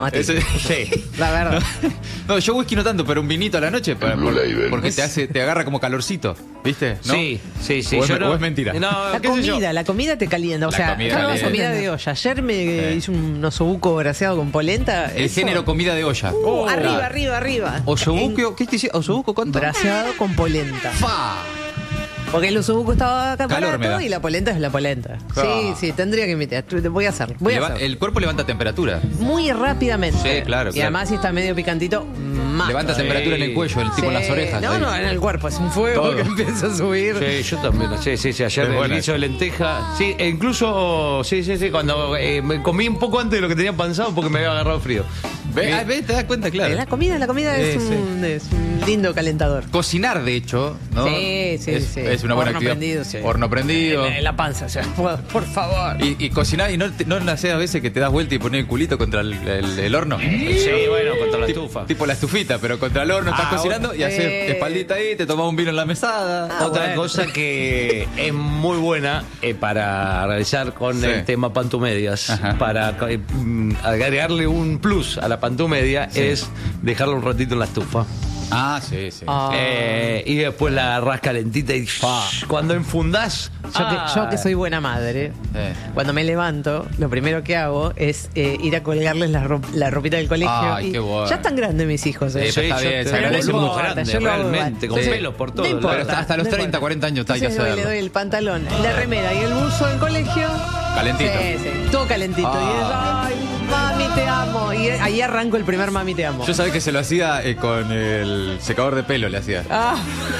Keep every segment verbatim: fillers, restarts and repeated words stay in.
Eso, sí, la verdad. No, yo whisky no tanto, pero un vinito a la noche para, por, porque te hace, te agarra como calorcito, ¿viste? ¿No? Sí, sí, sí. O es, yo no, o es mentira. No, la comida, la comida te calienta. O La sea, comida no, calienta. comida de olla. Ayer me Sí. hice un osobuco braseado con polenta. El eso. género comida de olla. Uh, Oh, arriba, claro. arriba, arriba. Osobuco, ¿qué te dice? ¿Osobuco cuánto? Braseado con polenta. ¡Fa! Porque el osobuco estaba acá Calor me barato da. y la polenta es la polenta. Ah. Sí, sí, tendría que invitar. Voy a hacerlo. Voy a Leva- hacerlo. el cuerpo levanta temperatura. Muy rápidamente. Sí, claro, Y claro. además si está medio picantito, más. Levanta todavía. temperatura en el cuello, el tipo en las Sí. orejas. No, ahí. no, en el cuerpo. Es un fuego Todo. que empieza a subir. Sí, yo también. Sí, sí, sí. Ayer Es buena el guiso de lenteja. Sí, e incluso, sí, sí, sí. Cuando eh, me comí un poco antes de lo que tenía pensado porque me había agarrado frío. Ve, ah, ve, te das cuenta, claro. La comida, la comida Sí, es, un, es un lindo calentador. Cocinar, de hecho, ¿no? Sí, sí, es, sí. es una buena Horno actividad. prendido, sí. Horno prendido. En, en la panza, o sea, por, por favor. Y, y cocinar, y no, te- no nace a veces que te das vuelta y pones el culito contra el, el- el horno. Sí, bueno, contra la Tip- estufa. Tipo la estufita, pero contra el horno estás Ah, cocinando bueno. y haces Eh. espaldita ahí, te tomas un vino en la mesada. Ah, Otra bueno. cosa que es muy buena eh, para realizar con Sí. el tema pantumedias, Ajá. para eh, mm, agregarle un plus a la pantumedia, Sí. es dejarlo un ratito en la estufa. Ah, sí, sí. Ah. Eh, y después la agarrás calentita y cuando enfundás. Yo, que, ah, yo que soy buena madre, Eh. cuando me levanto, lo primero que hago es eh, ir a colgarles la, ro- la ropita del colegio. Ay, y qué bueno. Ya están grandes mis hijos. ¿eh? Sí, pero está yo bien, te- se pero agradece es muy mucho. grande, Yo lo hago realmente, con igual. pelos por No todo. importa, Pero hasta- hasta los no treinta, importa. cuarenta años hay que Entonces, hacerlo. le doy el pantalón, la remera y el buzo del colegio. Calentito. Sí, sí, todo calentito. Ah. Y es, ay, mami, te amo. Y ahí arranco el primer mami, te amo. Yo sabía que se lo hacía eh, con el secador de pelo, le hacía. Ah,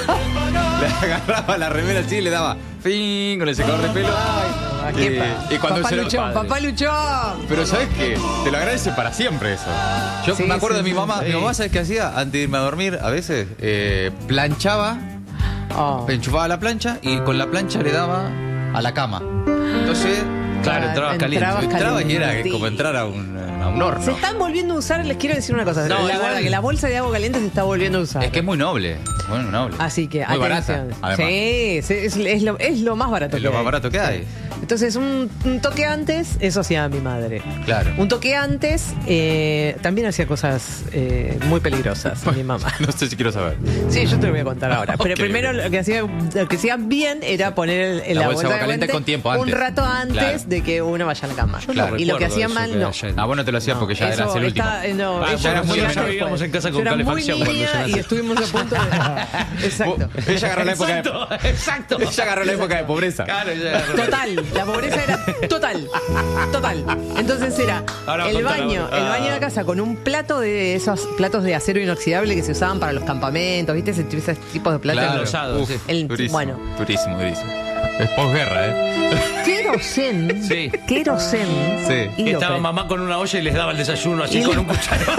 Le agarraba la remera así y le daba fin con el secador de pelo. ay, qué Y- pa- y cuando papá se lo- luchón, papá luchón. Pero ¿sabes qué? Te lo agradece para siempre eso. Yo Sí, me acuerdo sí, de mi sí, mamá. sí. Mi mamá, ¿sabes qué hacía? Antes de irme a dormir, a veces, eh, planchaba, Oh. enchufaba la plancha y con la plancha le daba a la cama. Entonces, Claro, entrabas caliente. Entrabas entraba y era caliente. como entrar a un, a un horno. Se están volviendo a usar, les quiero decir una cosa. No, la igual- verdad que la bolsa de agua caliente se está volviendo a usar. Es que es muy noble. Muy noble. Así que, muy barata, atención. además. Sí, sí, es, es lo, es lo más barato Es que lo más hay. barato que hay. Entonces, un, un toque antes, eso hacía mi madre. Claro. Un toque antes, eh, también hacía cosas eh, muy peligrosas, mi mamá. No sé si quiero saber. Sí, yo te lo voy a contar ahora. Pero Ok. primero lo que hacía, lo que hacía bien era poner el, el La la bolsa de agua caliente caliente con tiempo un antes. rato antes Claro. de que uno vaya a la cama. Yo no Claro. Y lo que recuerdo hacía eso mal, que no. haya- Ah, vos no te lo hacías porque ya Eso eras el último. está- eh, no, Ah, eso ya eras muy fue niña, después. vivíamos en casa con Yo era muy calefacción cuando niña yo nací. y estuvimos a punto de... Exacto. Vos- Ella agarró la época de, Exacto, exacto. ella agarró la época de pobreza. Claro, ya agarró. Total, la pobreza era total, total. Entonces era Ahora el contala, baño, ahora. el baño de la casa con un plato de esos platos de acero inoxidable que se usaban para los campamentos, ¿viste? Ese, ese tipo de platos. Claro. rosado, sí. El- durísimo, bueno. durísimo, durísimo. Es posguerra, ¿eh? Querosén. Sí. Querosén. Sí. Y lo Estaba que- mamá con una olla y les daba el desayuno así Y con le- un cucharón.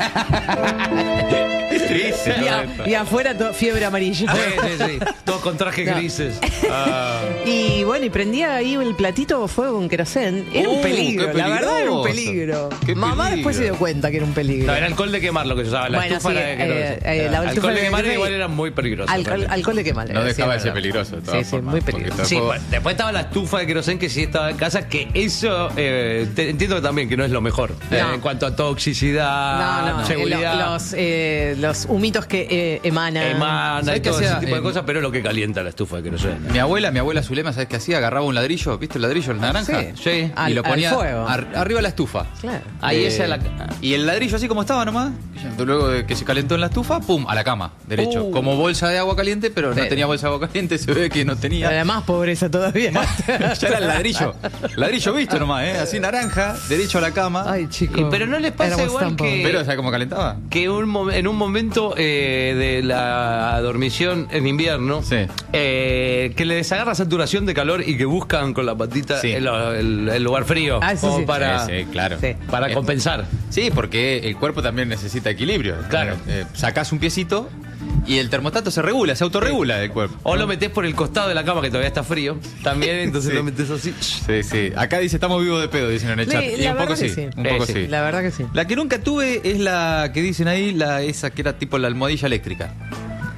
Es triste. y, todo a- esto. y afuera to- fiebre amarilla. Sí, sí, sí. Todos con trajes No. grises. Ah. Y bueno, y prendía ahí el platito fuego con querosén. Era un Uh, peligro, qué la verdad era un peligroso. peligro. Qué Mamá peligro. después se dio cuenta que era un peligro. No, era alcohol de quemar lo que se usaba. La Bueno, estufa sí, era de que eh, eh, la estufa alcohol de de quemar quemar igual era muy peligroso. Alcohol, realmente. alcohol de quemar. No dejaba de sí, ser verdad. peligroso, de todas Sí, sí, formas, muy porque peligroso. te- Sí, bueno, después estaba la estufa de querosén que sí estaba en casa, que eso eh, te- entiendo también que no es lo mejor. eh, No. en cuanto a toxicidad, No, no, eh, seguridad. lo- los, eh, los humitos que eh, emanan. emana ¿Sabes y qué todo ese hacía? tipo de Eh, cosas, pero es lo que calienta la estufa de querosén. Mi abuela, mi abuela Zulema, ¿sabes qué hacía? Agarraba un ladrillo, ¿viste el ladrillo, el naranja? Sí. Sí. Al- y lo al ponía fuego. ar- arriba de la estufa. Claro. Ahí Eh, esa es la. Y el ladrillo así como estaba nomás, luego de que se calentó en la estufa, pum, a la cama, derecho. Uh. Como bolsa de agua caliente, pero no Sí. tenía bolsa de agua caliente, se ve que no tenía. Además, pobreza todavía. Ya era el ladrillo. Ladrillo visto nomás, ¿eh? Así naranja, derecho a la cama. Ay, chicos. Y- pero no les pasa éramos igual tan que- pobres. Pero, ¿sabes cómo calentaba? Que un mom- en un momento eh, de la dormición en invierno, Sí. eh, que les agarra saturación de calor y que buscan con la patita Sí. el, el- el lugar frío Ah, sí, como sí. para, Sí, sí, claro. Sí. para Eh, compensar. Sí, porque el cuerpo también necesita equilibrio. Claro. Eh, sacás un piecito y el termostato se regula, se autorregula el cuerpo. O lo metés por el costado de la cama que todavía está frío, también, entonces Sí. lo metés así. Sí, sí. Acá dice, estamos vivos de pedo, dicen en el Sí, chat. la Y un verdad poco que sí. sí. Un Eh, poco sí. sí. La verdad que sí. La que nunca tuve es la que dicen ahí, la esa que era tipo la almohadilla eléctrica.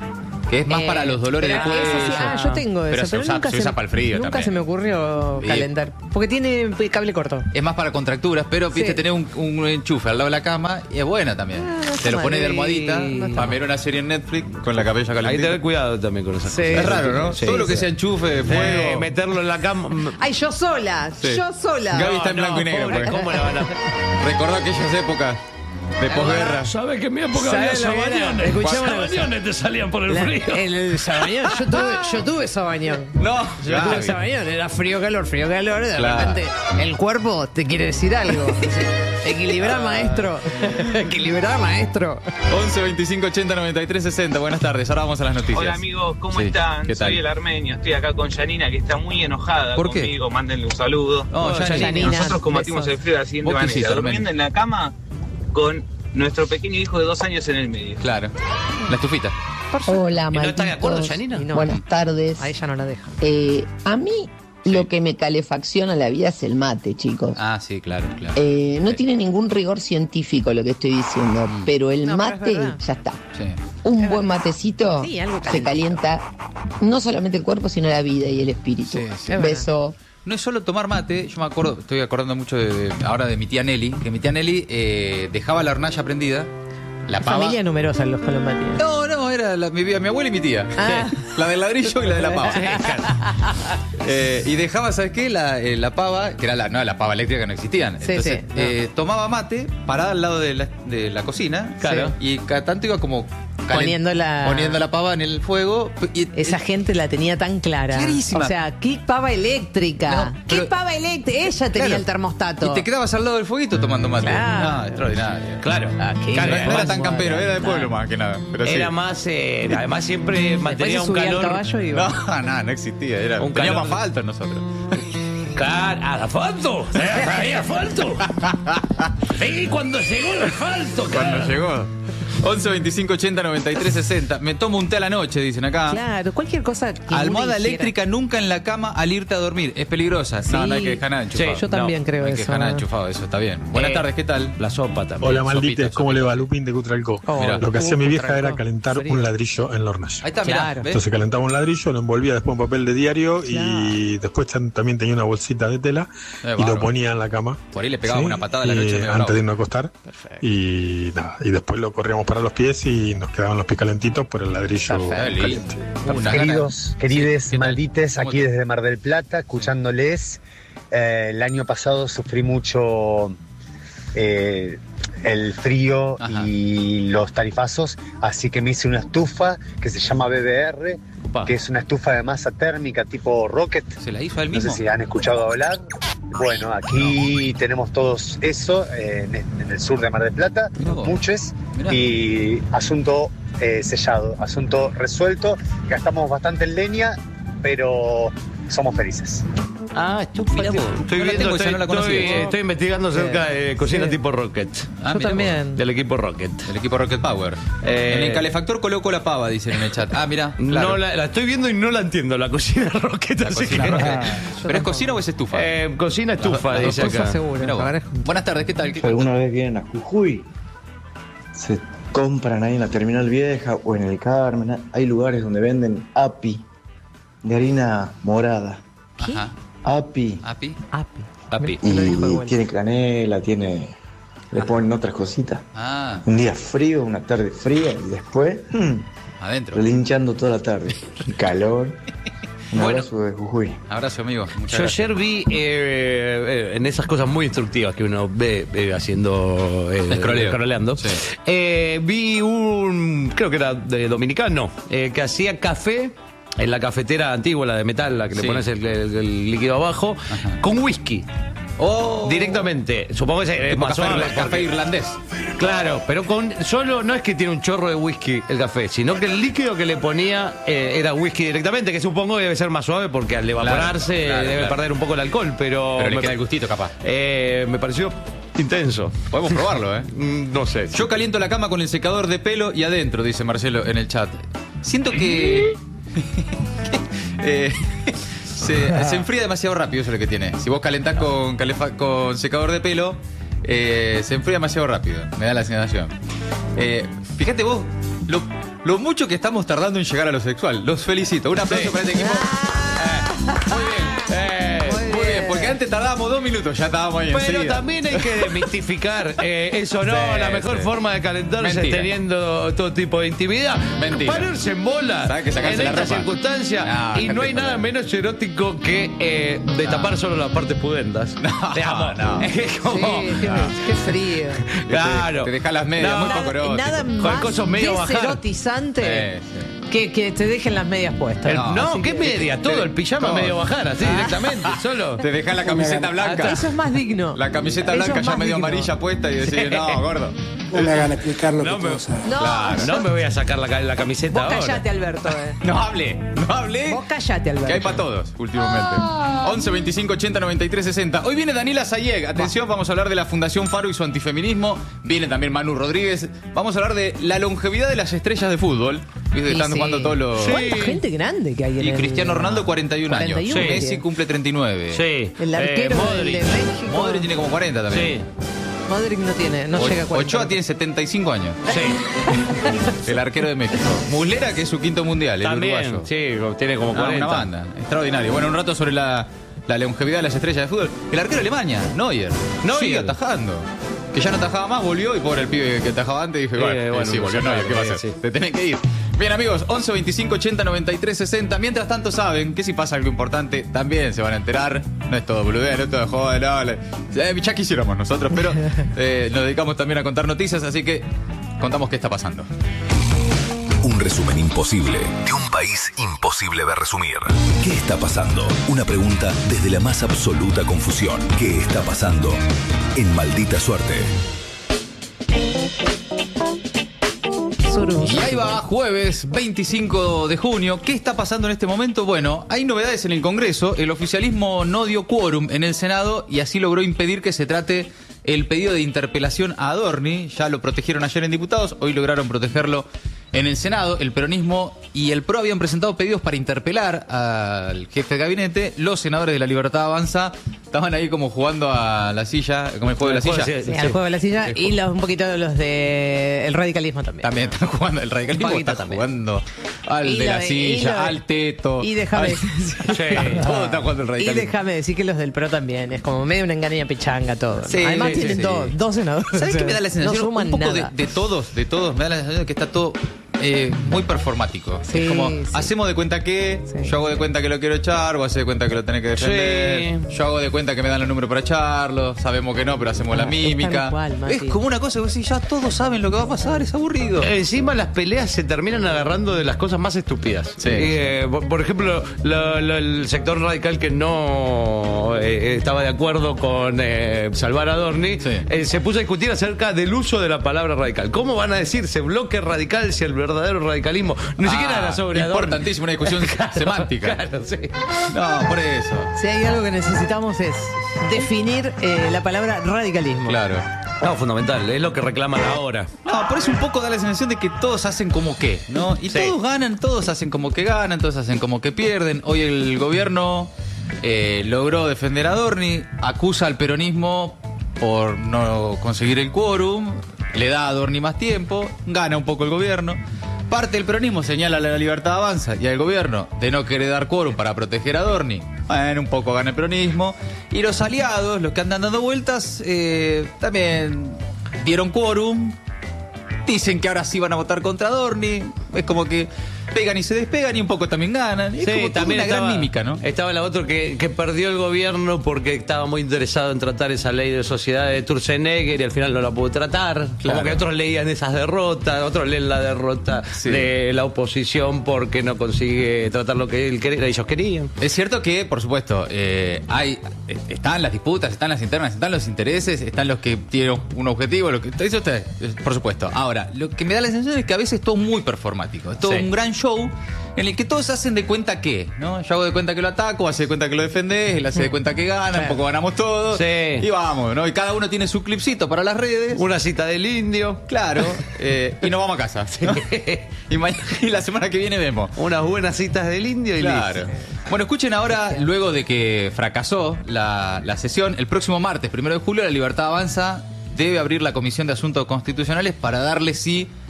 Que es más Eh, para los dolores de pero cuello. eso sí, ah, yo tengo eso. Pero se usa- nunca se usa para el frío Nunca también. se me ocurrió Sí. calentar. Porque tiene cable corto. Es más para contracturas, pero viste, Sí. tener un, un enchufe al lado de la cama y es buena también. Ah, no Te está lo pones de mal. almohadita No está para ver una serie en Netflix con la cabeza Hay que calentita. tener cuidado también con esas Sí. cosas. Es raro, ¿no? Sí, Todo lo que sí. sea enchufe, fuego. Eh, meterlo en la cama. Ay, yo sola. Sí. Yo sola. Gaby está en No, blanco y negro. pobre, porque- ¿cómo la van a- Recordó aquellas épocas de posguerra. ¿Sabes que en mi época ¿Sabes había lo que era? sabañones? Escuchame una cosa. Sabañones te salían por el La- frío. el, el sabañón. Yo tuve, yo tuve sabañón. No, Yo Gaby. tuve sabañón. Era frío, calor, frío, calor. De Claro. repente el cuerpo te quiere decir algo. Dice, equilibrar, maestro. Equilibrar, maestro. once, veinticinco, ochenta, noventa y tres, sesenta. Buenas tardes, ahora vamos a las noticias. Hola amigos, ¿cómo Sí, están? ¿qué tal? Soy el armenio, estoy acá con Yanina que está muy enojada ¿Por qué? conmigo, mándenle un saludo. Oh, Oh, Yanina. Yanina. Nosotros combatimos besos. el frío de la siguiente ¿Vos qué manera, hiciste, durmiendo en la cama con nuestro pequeño hijo de dos años en el medio. Claro, la estufita. Hola, ¿Y no está de acuerdo, malditos. Yanina? Y no. Buenas tardes. A ella no la deja. Eh, a mí lo que me calefacciona la vida es el mate, chicos. Ah, sí, claro, claro. Eh, no Sí. tiene ningún rigor científico lo que estoy diciendo, pero el No, pero es mate verdad. ya está. Sí. Un buen matecito Sí, algo se calienta no solamente el cuerpo, sino la vida y el espíritu. Sí, sí. Es Beso. No es solo tomar mate, yo me acuerdo, estoy acordando mucho de, de- ahora de mi tía Nelly, que mi tía Nelly eh, dejaba la hornalla prendida, la pava. Familia numerosa en los colombatíes. No, no, era la- mi, mi abuela y mi tía. Ah. La del ladrillo y la de la pava. Eh, y dejaba, ¿sabes qué? La, eh, la pava, que era la, no, la pava eléctrica que no existían. Sí, Entonces, sí, no. eh, tomaba mate parada al lado de la, de la cocina. Claro. Y cada tanto iba como calen- Poniendo la- poniendo la pava en el fuego. Y, Esa gente la tenía tan clara. Clarísima. O sea, ¿qué pava eléctrica? No, ¿Qué pero- pava eléctrica? Ella tenía Claro. el termostato. Y te quedabas al lado del fueguito tomando mate. Claro. No, extraordinario. Claro. Ah, qué Claro, No, no era Además, tan campero, era de pueblo más que nada. Pero sí. Era más, eh, además siempre Después mantenía se un subía al calor. caballo y iba. No, no, no existía. Era, Un teníamos calor. asfalto nosotros. Claro, ¿asfalto? ¿Hay asfalto? Sí, cuando llegó el asfalto, Cuando llegó. once, veinticinco, ochenta, noventa y tres, sesenta. Me tomo un té a la noche, dicen acá. Claro, cualquier cosa que uno Almohada hiciera. eléctrica nunca en la cama al irte a dormir. Es peligrosa. Sí. No, no hay que dejar nada enchufado. Sí, Yo también No, creo No hay que eso. dejar nada enchufado, eso está bien. Buenas Eh, tardes, ¿qué tal? La sopa también. Hola maldites, Sopitas, ¿cómo le va? sopitas. Lupín de Cutralcó. Oh, Mirá. Lo que hacía mi Uh, vieja era Cutralcó. calentar Frío. un ladrillo en la hornalla. Ahí está, mirá. Claro. ¿ves? Entonces calentaba un ladrillo, lo envolvía después en papel de diario Claro. y después tam- también tenía una bolsita de tela Eh, y bárbaro. lo ponía en la cama. Por ahí le pegaba ¿sí? una patada a la Y, noche. medio antes bravo. de irnos a acostar. Y nada, y después lo corríamos para los pies y nos quedaban los pies calentitos por el ladrillo Perfecto. caliente. Unas Queridos, ganas. querides, Sí, ¿qué tal? maldites, ¿Cómo aquí te- desde Mar del Plata, escuchándoles. Eh, el año pasado sufrí mucho eh, el frío Ajá. y los tarifazos, así que me hice una estufa que se llama B B R, Opa. que es una estufa de masa térmica tipo rocket. ¿Se la hizo a él No mismo? sé si han escuchado hablar. Bueno, aquí tenemos todos eso eh, en, en el sur de Mar del Plata, Mirá vos. muchos, Mirá. y asunto eh, sellado, asunto resuelto. Gastamos bastante en leña, pero somos felices. Ah, estufa. Mirá vos. Estoy No la viendo, tengo esa, estoy, no la conocía. estoy- estoy investigando acerca de cocina Sí. tipo Rocket. Ah, Yo mirá también. vos. Del equipo Rocket. El equipo Rocket Power. Eh, En el calefactor coloco la pava, dicen en el chat. Ah, mira. No, la, la estoy viendo y no la entiendo, la cocina Rocket. así Cocina que- Rocket. ¿Pero es cocina o es estufa? Eh, cocina estufa, Las dos dice cosas acá. seguro. Mirá vos. A ver. Buenas tardes, ¿qué tal? ¿Qué Si alguna vez vienen a Jujuy, se compran ahí en la Terminal Vieja o en el Carmen, hay lugares donde venden api de harina morada. Ajá. Api. ¿Api? Api. Api. Me lo dijo de Y vuelta. tiene canela, tiene. Le ponen otras cositas. Ah, Un día frío, una tarde fría y después hmm, adentro. relinchando toda la tarde. Un calor. Un Bueno. abrazo de Jujuy. Abrazo, amigo. Muchas Yo gracias. ayer vi eh, eh, en esas cosas muy instructivas que uno ve eh, haciendo eh, Escroleo. scrolleando, Sí. eh, vi un, creo que era de dominicano, eh, que hacía café en la cafetera antigua, la de metal, la que Sí. le pones el, el- el líquido abajo, Ajá. con whisky. Oh. Directamente, supongo que es Tipo más café, suave, café porque- irlandés. Claro, pero con solo no es que tiene un chorro de whisky el café, sino que el líquido que le ponía eh, era whisky directamente, que supongo que debe ser más suave porque al evaporarse claro, debe claro. perder un poco el alcohol, pero, Pero le me, queda el gustito, capaz. eh, me pareció intenso. Podemos probarlo, ¿eh? Mm, No sé. Yo caliento la cama con el secador de pelo y adentro, dice Marcelo en el chat. Siento que. eh, se, se enfría demasiado rápido, eso es lo que tiene. Si vos calentás con, calefa- con secador de pelo, eh, se enfría demasiado rápido. Me da la sensación. Eh, fíjate vos, lo, lo mucho que estamos tardando en llegar a lo sexual. Los felicito. Un aplauso Sí. para este equipo. Eh, muy bien. Eh, Muy muy bien, bien. porque antes tardábamos dos minutos, ya estábamos ahí Pero enseguida. también hay que desmitificar eh, eso, ¿no? Sí, la mejor sí. forma de calentarse es Mentira. teniendo todo tipo de intimidad. Mentira. Pararse en bola ¿Sabes que sacarse en la estas ropa? circunstancias. No, y no gente hay nada joder. menos erótico que eh, destapar solo las partes pudendas. No, Digamos, no. Es Sí, como. qué, qué frío. Claro. Te, te deja las medias, No, muy Nada, poco erótico. nada Con más cosas medio bajar. deserotizante Sí, sí. que, que te dejen las medias puestas. El- no, No, así ¿qué que- media? Todo, el pijama todo. medio bajar, así directamente, solo. Te deja la camiseta blanca. Eso es más digno. La camiseta Eso blanca es ya más medio digno. amarilla puesta y decir, no, gordo. No me hagan explicar lo No que me- todos saben. No, Claro. No me voy a sacar la, ca- la camiseta vos ahora. callate, Alberto. Eh. No hable, no hable. Vos callate, Alberto. Que hay para todos, últimamente. once, veinticinco, ochenta, noventa y tres, sesenta. Hoy viene Daniela Sayeg. Atención, vamos a hablar de la Fundación Faro y su antifeminismo. Viene también Manu Rodríguez. Vamos a hablar de la longevidad de las estrellas de fútbol. Viste, Y están sí. jugando todos los... Sí. ¿Cuánta gente grande que hay en Y el- Cristiano Ronaldo, cuarenta y un años. cuarenta y uno. Sí. Messi cumple treinta y nueve. Sí. El arquero Eh, del- Modric. de México. Modric tiene como cuarenta también. Sí, Modric no tiene, no O- llega a cuarenta. Ochoa tiene setenta y cinco años. sí. El arquero de México. Muslera, que es su quinto mundial, el También, uruguayo. sí, tiene como Ah, cuarenta. una banda. Extraordinario. Bueno, un rato sobre la, la longevidad de las estrellas de fútbol. El arquero de Alemania, Neuer. Neuer. Sigue atajando. Que ya no atajaba más, volvió y pobre el pibe que atajaba antes dije, Eh, bueno, eh, bueno, sí, volvió pues, Neuer, ¿qué va a hacer? sí. Te tenés que ir. Bien, amigos, once, veinticinco, ochenta, noventa y tres, sesenta. Mientras tanto, saben que si pasa algo importante, también se van a enterar. No es todo boludeo, no es todo joder, no. le- eh, ya quisiéramos nosotros, pero eh, nos dedicamos también a contar noticias, así que contamos qué está pasando. Un resumen imposible de un país imposible de resumir. ¿Qué está pasando? Una pregunta desde la más absoluta confusión. ¿Qué está pasando? En Maldita Suerte. Surus. Y ahí va, jueves veinticinco de junio. ¿Qué está pasando en este momento? Bueno, hay novedades en el Congreso. El oficialismo no dio quórum en el Senado y así logró impedir que se trate el pedido de interpelación a Adorni. Ya lo protegieron ayer en diputados, hoy lograron protegerlo en el Senado. El peronismo y el PRO habían presentado pedidos para interpelar al jefe de gabinete. Los senadores de La Libertad Avanza estaban ahí como jugando a la silla, como el juego de la silla. Sí, al juego de la silla Sí, y los, un poquito de los de el radicalismo también. También están jugando, el radicalismo Un poquito está también. jugando al Y de lo la de- y silla, lo de- al teto. y déjame- al- Sí. todo está jugando el Y radicalismo. déjame decir que los del PRO también. Es como medio una engaña pichanga todo. ¿no? Sí, Además sí, tienen sí. dos, dos senadores. ¿Sabes qué me da la sensación? No suman un poco de, nada. de todos, de todos, me da la sensación de que está todo eh, muy performático. Sí, es como, sí. hacemos de cuenta que, Sí. yo hago de cuenta que lo quiero echar, vos haces de cuenta que lo tenés que defender, Sí. yo hago de cuenta que me dan los números para echarlo, sabemos que no, pero hacemos la Ah, es mímica. tal cual, Mati. es como una cosa que vos decís, ya todos saben lo que va a pasar, es aburrido. Encima las peleas se terminan agarrando de las cosas más estúpidas. Sí. Eh, por, por ejemplo, lo- lo- el sector radical que no eh, estaba de acuerdo con eh, salvar a Adorni, Sí. eh, se puso a discutir acerca del uso de la palabra radical. ¿Cómo van a decirse bloque radical si el verdadero radicalismo ni Ah, siquiera era sobre Adorni? importantísima una discusión semántica. Claro, sí. No, por eso. Si hay algo que necesitamos es definir eh, la palabra radicalismo. Claro. No, fundamental, es lo que reclaman ahora. No, por eso un poco da la sensación de que todos hacen como que, ¿no? Y Sí. todos ganan, todos hacen como que ganan, todos hacen como que pierden. Hoy el gobierno eh, logró defender a Adorni, acusa al peronismo por no conseguir el quórum, le da a Adorni más tiempo, gana un poco el gobierno. Parte del peronismo señala a La Libertad Avanza y al gobierno de no querer dar quórum para proteger a Adorni. Bueno, un poco gana el peronismo. Y los aliados, los que andan dando vueltas, eh, también dieron quórum. Dicen que ahora sí van a votar contra Adorni. Es como que pegan y se despegan y un poco también ganan. Es como toda una gran mímica, ¿no? Estaba la otra que, que perdió el gobierno porque estaba muy interesado en tratar esa ley de sociedad de Sturzenegger y al final no la pudo tratar. Claro. Como que otros leían esas derrotas, otros leen la derrota Sí. de la oposición porque no consigue tratar lo que él quería- ellos querían. Es cierto que, por supuesto, eh, hay eh, están las disputas, están las internas, están los intereses, están los que tienen un objetivo, lo que eso está, eh, por supuesto. Ahora, lo que me da la sensación es que a veces es todo muy performático, es todo Sí. un gran show en el que todos hacen de cuenta que, ¿no? Yo hago de cuenta que lo ataco, hace de cuenta que lo defendés, él hace de cuenta que gana, un poco ganamos todos. Sí. Y vamos, ¿no? Y cada uno tiene su clipcito para las redes. Una cita del indio, Claro, eh, y nos vamos a casa. ¿no? y, mañana, y la semana que viene vemos. unas buenas citas del indio y Claro. listo. Bueno, escuchen ahora, luego de que fracasó la, la sesión, el próximo martes, primero de julio, La Libertad Avanza debe abrir la Comisión de Asuntos Constitucionales para darle sí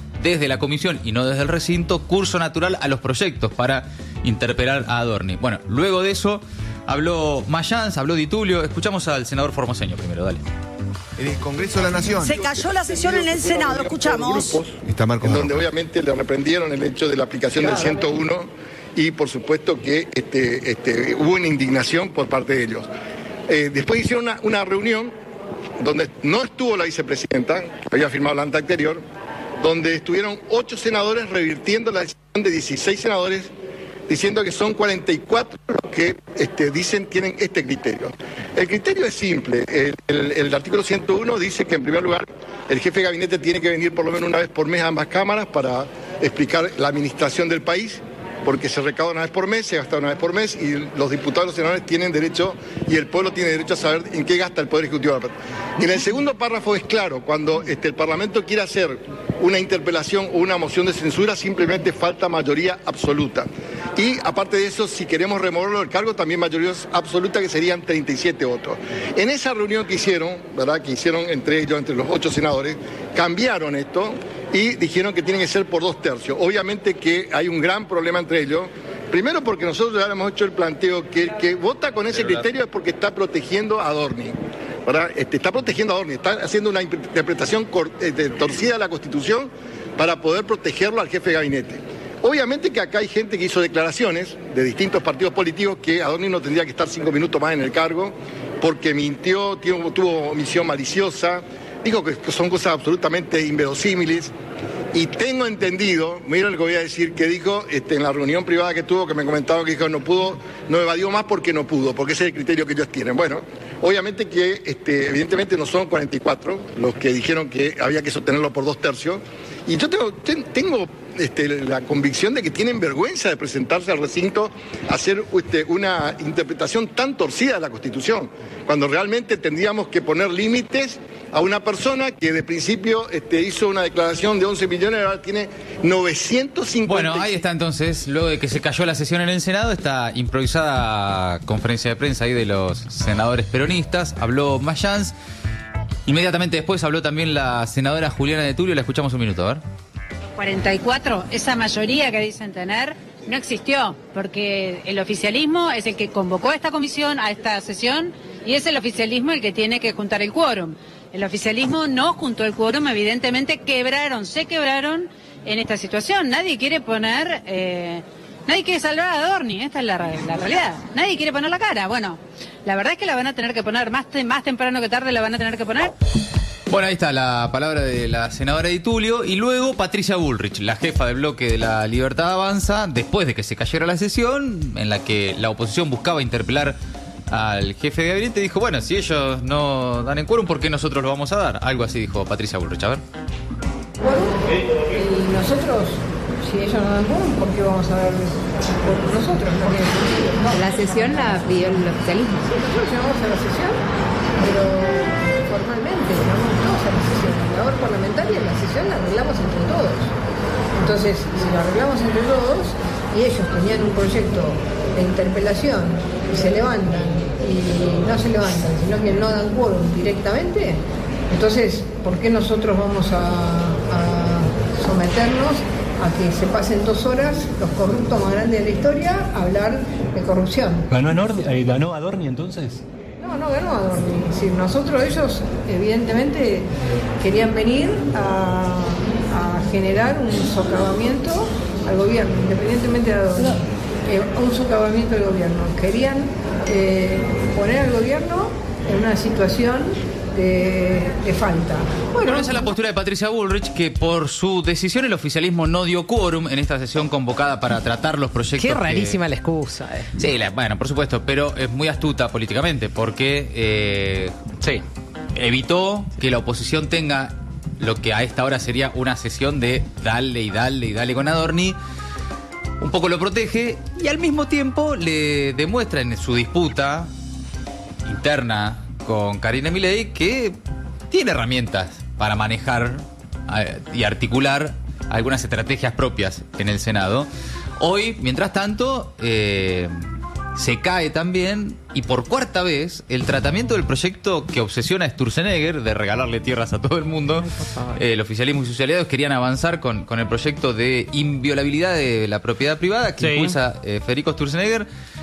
desde la comisión y no desde el recinto, curso natural a los proyectos para interpelar a Adorni. Bueno, luego de eso habló Mayans, habló Di Tulio. Escuchamos al senador formoseño primero, dale. En el Congreso de la Nación. Se cayó la sesión en el Senado, escuchamos. Está Marco en Marco. Donde obviamente le reprendieron el hecho de la aplicación del ciento uno y por supuesto que este, este, hubo una indignación por parte de ellos. Eh, después hicieron una, una reunión donde no estuvo la vicepresidenta, que había firmado la anta anterior, donde estuvieron ocho senadores revirtiendo la decisión de dieciséis senadores, diciendo que son cuarenta y cuatro los que este, dicen tienen este criterio. El criterio es simple. El, el, el artículo ciento uno dice que en primer lugar el jefe de gabinete tiene que venir por lo menos una vez por mes a ambas cámaras para explicar la administración del país, porque se recauda una vez por mes, se gasta una vez por mes y los diputados y los senadores tienen derecho y el pueblo tiene derecho a saber en qué gasta el Poder Ejecutivo. Y en el segundo párrafo es claro, cuando este, el Parlamento quiere hacer una interpelación o una moción de censura, simplemente falta mayoría absoluta. Y aparte de eso, si queremos removerlo del cargo, también mayoría absoluta, que serían treinta y siete votos. En esa reunión que hicieron, ¿verdad? Que hicieron entre ellos, entre los ocho senadores, cambiaron esto y dijeron que tiene que ser por dos tercios. Obviamente que hay un gran problema entre ellos. Primero porque nosotros ya hemos hecho el planteo que el que vota con ese criterio es porque está protegiendo a Adorni. ¿Verdad? Este, está protegiendo a Adorni, está haciendo una interpretación torcida de la Constitución para poder protegerlo al jefe de gabinete. Obviamente que acá hay gente que hizo declaraciones de distintos partidos políticos que Adorni no tendría que estar cinco minutos más en el cargo porque mintió, tuvo, tuvo omisión maliciosa, dijo que son cosas absolutamente inverosímiles. Y tengo entendido, miren lo que voy a decir, que dijo este, en la reunión privada que tuvo, que me comentaron que dijo no pudo, no evadió más porque no pudo, porque ese es el criterio que ellos tienen. Bueno, obviamente que este, evidentemente no son cuarenta y cuatro los que dijeron que había que sostenerlo por dos tercios. Y yo tengo, tengo este, la convicción de que tienen vergüenza de presentarse al recinto a hacer este, una interpretación tan torcida de la Constitución, cuando realmente tendríamos que poner límites a una persona que de principio este, hizo una declaración de once millones y ahora tiene novecientos cincuenta. Bueno, ahí está entonces, luego de que se cayó la sesión en el Senado, esta improvisada conferencia de prensa ahí de los senadores peronistas, habló Mayans. Inmediatamente después habló también la senadora Juliana de Tulio, la escuchamos un minuto, a ver. cuarenta y cuatro, esa mayoría que dicen tener, no existió, porque el oficialismo es el que convocó a esta comisión, a esta sesión, y es el oficialismo el que tiene que juntar el quórum. El oficialismo no juntó el quórum, evidentemente quebraron, se quebraron en esta situación. Nadie quiere poner, eh, nadie quiere salvar a Adorni, esta es la, la realidad. Nadie quiere poner la cara. Bueno, la verdad es que la van a tener que poner, más, te, más temprano que tarde la van a tener que poner. Bueno, ahí está la palabra de la senadora Di Tulio. Y luego Patricia Bullrich, la jefa del bloque de la Libertad Avanza, después de que se cayera la sesión, en la que la oposición buscaba interpelar al jefe de gabinete, dijo, bueno, si ellos no dan en quórum, ¿por qué nosotros lo vamos a dar? Algo así dijo Patricia Bullrich. A ver. Y nosotros, si ellos no dan quórum, ¿por qué vamos a dar por nosotros? No, la sesión la pidió el oficialismo. Sí, nosotros llamamos a la sesión, pero formalmente llamamos todos a la sesión. La labor parlamentaria, la sesión la arreglamos entre todos. Entonces, si la arreglamos entre todos y ellos tenían un proyecto de interpelación y se levantan y no se levantan, sino que no dan quórum directamente, entonces, ¿por qué nosotros vamos a, a someternos a que se pasen dos horas los corruptos más grandes de la historia a hablar de corrupción? ¿Ganó, Adorni, eh, ¿ganó Adorni entonces? No, no ganó Adorni. Es decir, nosotros, ellos, evidentemente, querían venir a, a generar un socavamiento al gobierno, independientemente de Adorni. Eh, un socavamiento del gobierno. Querían eh, poner al gobierno en una situación de, de falta. Bueno, esa es la postura de Patricia Bullrich, que por su decisión el oficialismo no dio quórum en esta sesión convocada para tratar los proyectos. Qué rarísima que... la excusa. Eh. Sí, la, bueno, por supuesto, pero es muy astuta políticamente porque eh, sí, evitó que la oposición tenga lo que a esta hora sería una sesión de dale y dale y dale con Adorni. Un poco lo protege y al mismo tiempo le demuestra en su disputa interna con Karina Milei que tiene herramientas para manejar eh, y articular algunas estrategias propias en el Senado. Hoy, mientras tanto, eh, se cae también, y por cuarta vez, el tratamiento del proyecto que obsesiona a Sturzenegger de regalarle tierras a todo el mundo. Eh, el oficialismo y sus aliados querían avanzar con, con el proyecto de inviolabilidad de la propiedad privada que Sí. impulsa eh, Federico Sturzenegger,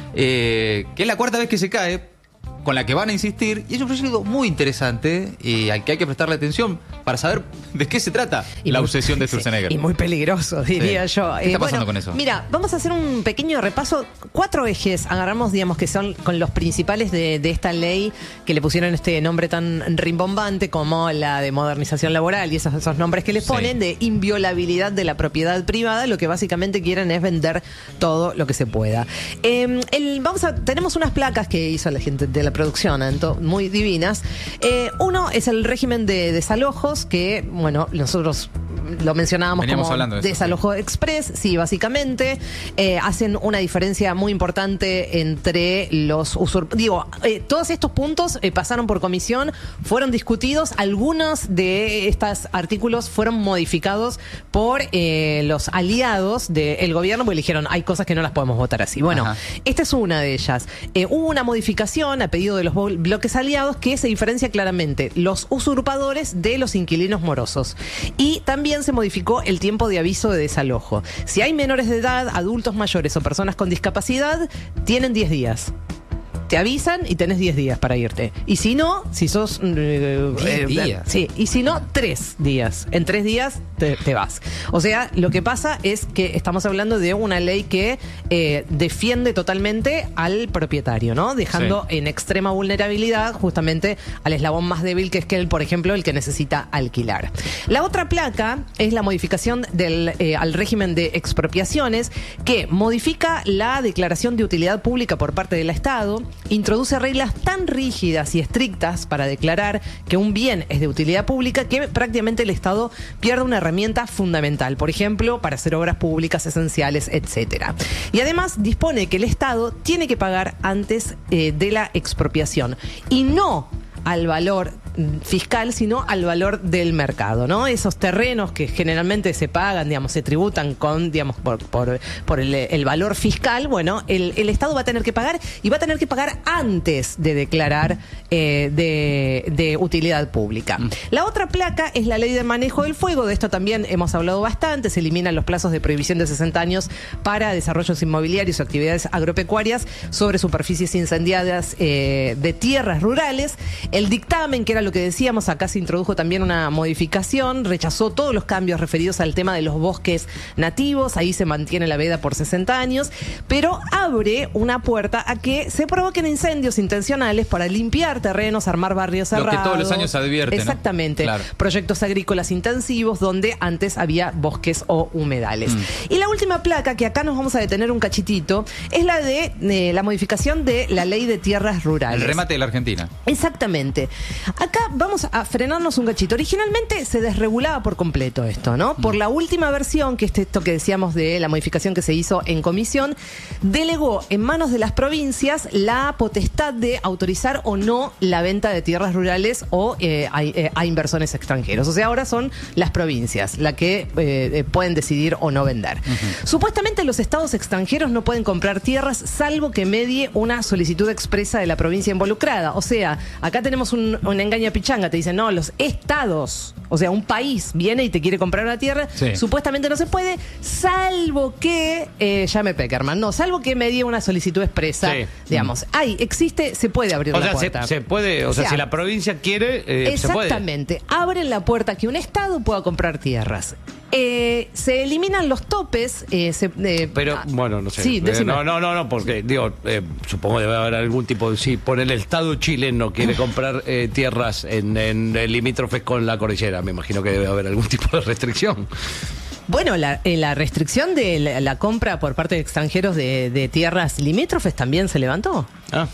eh, que es la cuarta vez que se cae, con la que van a insistir, y es un proyecto muy interesante y al que hay que prestarle atención para saber de qué se trata Y la muy- obsesión de Sturzenegger. Y muy peligroso, diría Sí. yo. ¿Qué está Eh, pasando bueno, con eso? Mira, vamos a hacer un pequeño repaso. Cuatro ejes agarramos, digamos, que son con los principales de, de esta ley que le pusieron este nombre tan rimbombante como la de modernización laboral y esos, esos nombres que le Sí. ponen de inviolabilidad de la propiedad privada. Lo que básicamente quieren es vender todo lo que se pueda. Eh, el, vamos a, tenemos unas placas que hizo la gente de la producción, Anto, muy divinas. Eh, uno es el régimen de desalojos, que, bueno, nosotros lo mencionábamos Veníamos como hablando de eso, desalojo express, sí, básicamente. Eh, hacen una diferencia muy importante entre los usurpadores. Digo, eh, todos estos puntos eh, pasaron por comisión, fueron discutidos, algunos de estos artículos fueron modificados por eh, los aliados del gobierno, porque dijeron, hay cosas que no las podemos votar así. Bueno, Ajá. esta es una de ellas. Eh, hubo una modificación a pedido de los blo- bloques aliados que se diferencia claramente los usurpadores de los inquilinos morosos. Y también se modificó el tiempo de aviso de desalojo. Si hay menores de edad, adultos mayores o personas con discapacidad, tienen diez días. Te avisan y tenés diez días para irte. Y si no, si sos... eh, diez eh, días. Sí, y si no, tres días. En tres días te, te vas. O sea, lo que pasa es que estamos hablando de una ley que eh, defiende totalmente al propietario, ¿no? Dejando Sí. en extrema vulnerabilidad justamente al eslabón más débil, que es que él, por ejemplo, el que necesita alquilar. La otra placa es la modificación del, eh, al régimen de expropiaciones, que modifica la declaración de utilidad pública por parte del Estado, introduce reglas tan rígidas y estrictas para declarar que un bien es de utilidad pública que prácticamente el Estado pierde una herramienta fundamental, por ejemplo, para hacer obras públicas esenciales, etcétera. Y además dispone que el Estado tiene que pagar antes eh, de la expropiación y no al valor fiscal, sino al valor del mercado, ¿no? Esos terrenos que generalmente se pagan, digamos, se tributan con, digamos, por, por, por el, el valor fiscal, bueno, el, el Estado va a tener que pagar y va a tener que pagar antes de declarar eh, de, de utilidad pública. Mm. La otra placa es la ley de manejo del fuego, de esto también hemos hablado bastante, se eliminan los plazos de prohibición de sesenta años para desarrollos inmobiliarios o actividades agropecuarias sobre superficies incendiadas eh, de tierras rurales. El dictamen, que era lo que decíamos, acá se introdujo también una modificación, rechazó todos los cambios referidos al tema de los bosques nativos, ahí se mantiene la veda por sesenta años, pero abre una puerta a que se provoquen incendios intencionales para limpiar terrenos, armar barrios cerrados. Lo que todos los años se advierte, ¿no? Exactamente. Claro. Proyectos agrícolas intensivos donde antes había bosques o humedales. Mm. Y la última placa, que acá nos vamos a detener un cachitito, es la de eh, la modificación de la ley de tierras rurales. El remate de la Argentina. Exactamente. Acá vamos a frenarnos un cachito. Originalmente se desregulaba por completo esto, ¿no? Por la última versión, que es esto que decíamos de la modificación que se hizo en comisión, delegó en manos de las provincias la potestad de autorizar o no la venta de tierras rurales o eh, a, eh, a inversores extranjeros. O sea, ahora son las provincias las que eh, pueden decidir o no vender. Uh-huh. Supuestamente los estados extranjeros no pueden comprar tierras salvo que medie una solicitud expresa de la provincia involucrada. O sea, acá tenemos un, un engaño pichanga, te dicen, no, los estados, o sea, un país viene y te quiere comprar una tierra, sí. Supuestamente no se puede, salvo que, eh, llame Peckerman, no, salvo que medie una solicitud expresa, sí. Digamos. Ahí, existe, se puede abrir o la sea, puerta. Se, se puede, o, o sea, sea, si la provincia quiere, eh, se puede. Exactamente, abren la puerta que un estado pueda comprar tierras. Eh, se eliminan los topes. Eh, se, eh, Pero, ah, bueno, no sé. Sí, eh, no, no, no, no, porque, digo, eh, supongo debe haber algún tipo de. Si por el Estado chileno quiere comprar eh, tierras en, en, en limítrofes con la cordillera, me imagino que debe haber algún tipo de restricción. Bueno, la, eh, la restricción de la, la compra por parte de extranjeros de, de tierras limítrofes también se levantó. Ah.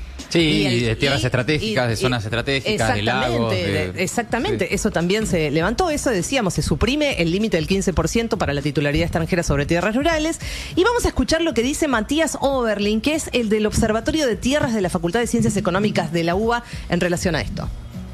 Sí, el, de tierras y, estratégicas, y, de zonas estratégicas, de lagos. De, exactamente, sí. Eso también se levantó. Eso decíamos, se suprime el límite del quince por ciento para la titularidad extranjera sobre tierras rurales. Y vamos a escuchar lo que dice Matías Oberlin, que es el del Observatorio de Tierras de la Facultad de Ciencias Económicas de la U B A en relación a esto.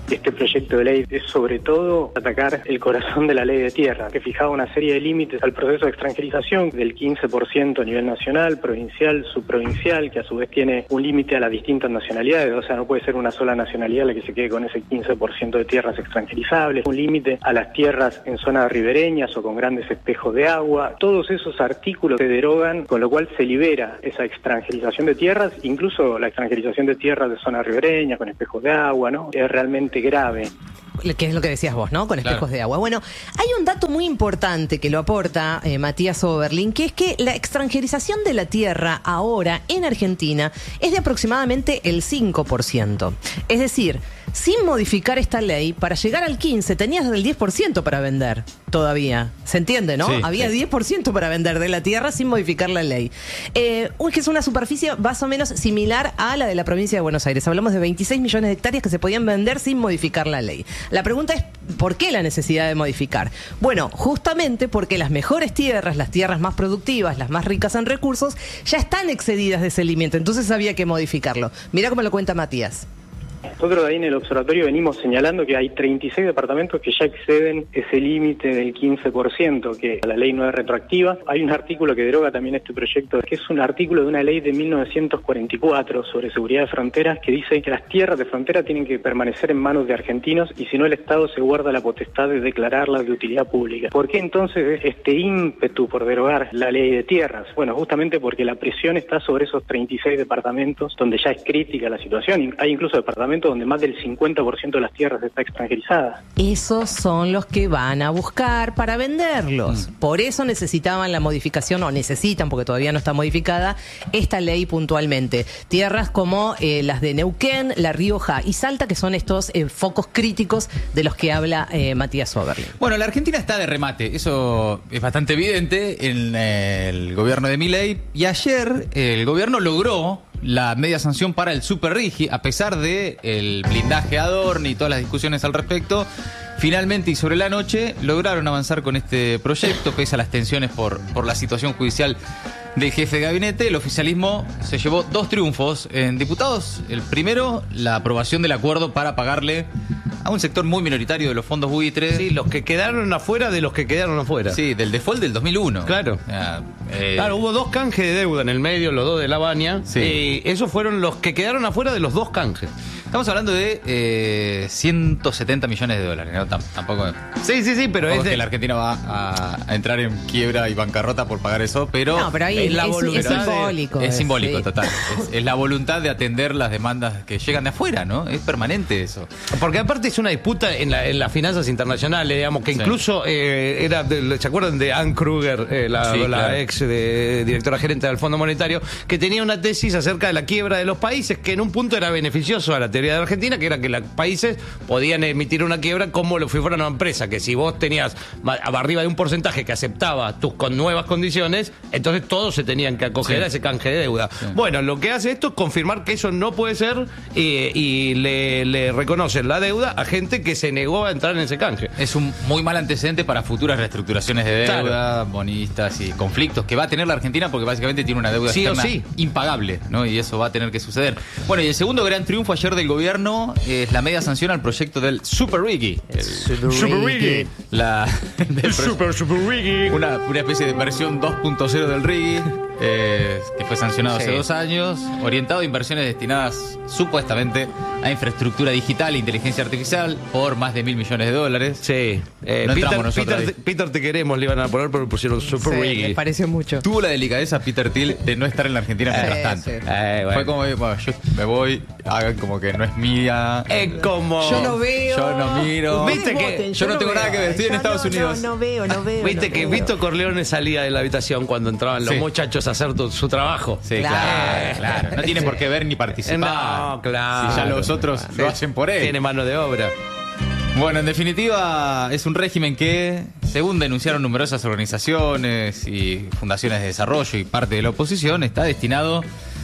Este proyecto de ley es sobre todo atacar el corazón de la ley de tierra, que fijaba una serie de límites al proceso de extranjerización del quince por ciento a nivel nacional, provincial, subprovincial, que a su vez tiene un límite a las distintas nacionalidades, o sea, no puede ser una sola nacionalidad la que se quede con ese quince por ciento de tierras extranjerizables, un límite a las tierras en zonas ribereñas o con grandes espejos de agua. Todos esos artículos se derogan, con lo cual se libera esa extranjerización de tierras, incluso la extranjerización de tierras de zonas ribereñas con espejos de agua, ¿no? Es realmente grave. Que es lo que decías vos, ¿no? Con espejos claro. de agua. Bueno, hay un dato muy importante que lo aporta eh, Matías Oberlin, que es que la extranjerización de la tierra ahora en Argentina es de aproximadamente el cinco por ciento. Es decir, sin modificar esta ley, para llegar al quince tenías el diez por ciento para vender todavía. ¿Se entiende, no? Sí, Había sí. diez por ciento para vender de la tierra sin modificar la ley. Eh, que es una superficie más o menos similar a la de la provincia de Buenos Aires. Hablamos de veintiséis millones de hectáreas que se podían vender sin modificar la ley. La pregunta es, ¿por qué la necesidad de modificar? Bueno, justamente porque las mejores tierras, las tierras más productivas, las más ricas en recursos, ya están excedidas de ese límite. Entonces había que modificarlo. Mirá cómo lo cuenta Matías. Nosotros ahí en el observatorio venimos señalando que hay treinta y seis departamentos que ya exceden ese límite del quince por ciento, que la ley no es retroactiva. Hay un artículo que deroga también este proyecto, que es un artículo de una ley de mil novecientos cuarenta y cuatro sobre seguridad de fronteras, que dice que las tierras de frontera tienen que permanecer en manos de argentinos y si no el Estado se guarda la potestad de declararlas de utilidad pública. ¿Por qué entonces este ímpetu por derogar la ley de tierras? Bueno, justamente porque la presión está sobre esos treinta y seis departamentos donde ya es crítica la situación. Hay incluso departamentos donde más del cincuenta por ciento de las tierras está extranjerizada. Esos son los que van a buscar para venderlos. Mm. Por eso necesitaban la modificación, o necesitan, porque todavía no está modificada, esta ley puntualmente. Tierras como eh, las de Neuquén, La Rioja y Salta, que son estos eh, focos críticos de los que habla eh, Matías Oberlin. Bueno, la Argentina está de remate, eso es bastante evidente en eh, el gobierno de Milei, y ayer eh, el gobierno logró la media sanción para el Super Rigi, a pesar de el blindaje Adorni y todas las discusiones al respecto. Finalmente y sobre la noche lograron avanzar con este proyecto, pese a las tensiones por, por la situación judicial del jefe de gabinete. El oficialismo se llevó dos triunfos en diputados. El primero, la aprobación del acuerdo para pagarle a un sector muy minoritario de los fondos buitres. Sí, los que quedaron afuera de los que quedaron afuera. Sí, del default del dos mil uno. Claro. Ah, eh, claro, hubo dos canjes de deuda en el medio, los dos de La Baña. Sí. Y esos fueron los que quedaron afuera de los dos canjes. Estamos hablando de eh, ciento setenta millones de dólares, ¿no? T- tampoco. Sí, sí, sí, pero es de... de... que la Argentina va a, a entrar en quiebra y bancarrota por pagar eso, pero. No, pero ahí es, la es, voluntad es simbólico. De, es, es simbólico, sí. total. Es, es la voluntad de atender las demandas que llegan de afuera, ¿no? Es permanente eso. Porque aparte es una disputa en, la, en las finanzas internacionales, digamos, que sí. incluso eh, era. De, ¿se acuerdan de Anne Kruger, eh, la, sí, la claro. ex de, directora gerente del Fondo Monetario, que tenía una tesis acerca de la quiebra de los países, que en un punto era beneficioso a la teoría de Argentina, que era que los países podían emitir una quiebra como lo fuera una empresa, que si vos tenías arriba de un porcentaje que aceptaba tus con nuevas condiciones, entonces todos se tenían que acoger sí. a ese canje de deuda. Sí. Bueno, lo que hace esto es confirmar que eso no puede ser eh, y le, le reconocen la deuda a gente que se negó a entrar en ese canje. Es un muy mal antecedente para futuras reestructuraciones de deuda, claro. bonistas y conflictos que va a tener la Argentina, porque básicamente tiene una deuda sí externa sí. impagable, ¿no? Y eso va a tener que suceder. Bueno, y el segundo gran triunfo ayer del gobierno es la media sanción al proyecto del Super Rigi. El Super, Super Rigi. La, el Super Super Rigi. Una, una especie de versión dos punto cero del Rigi, eh, que fue sancionado sí. hace dos años, orientado a inversiones destinadas supuestamente a infraestructura digital e inteligencia artificial por más de mil millones de dólares. Sí. Eh, no Peter, Peter, te, Peter, te queremos, le iban a poner, pero pusieron Super sí, Rigi. Me pareció mucho. Tuvo la delicadeza Peter Thiel de no estar en la Argentina mientras tanto. Sí. Eh, bueno. Fue como, bueno, yo me voy, hagan como que no es mía. Es como... Yo no veo. Yo no miro. Viste que voten, yo, yo no, no tengo veo, nada que ver, estoy en Estados no, Unidos. No, no veo, no veo. Viste no que veo. Vito Corleone salía de la habitación cuando entraban los sí. muchachos a hacer tu, su trabajo. Sí, claro, claro. claro. No tiene por qué ver ni participar. No, claro. Si ya los otros sí. lo hacen por él. Tiene mano de obra. Bueno, en definitiva, es un régimen que, según denunciaron numerosas organizaciones y fundaciones de desarrollo y parte de la oposición, está destinado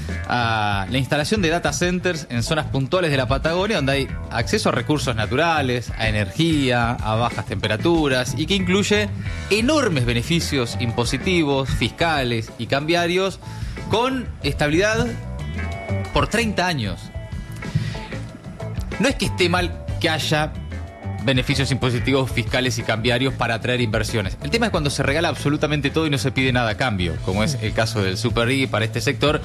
a la instalación de data centers en zonas puntuales de la Patagonia, donde hay acceso a recursos naturales, a energía, a bajas temperaturas, y que incluye enormes beneficios impositivos, fiscales y cambiarios, con estabilidad por treinta años. No es que esté mal que haya beneficios impositivos fiscales y cambiarios para atraer inversiones. El tema es cuando se regala absolutamente todo y no se pide nada a cambio, como es el caso del Super R I G para este sector.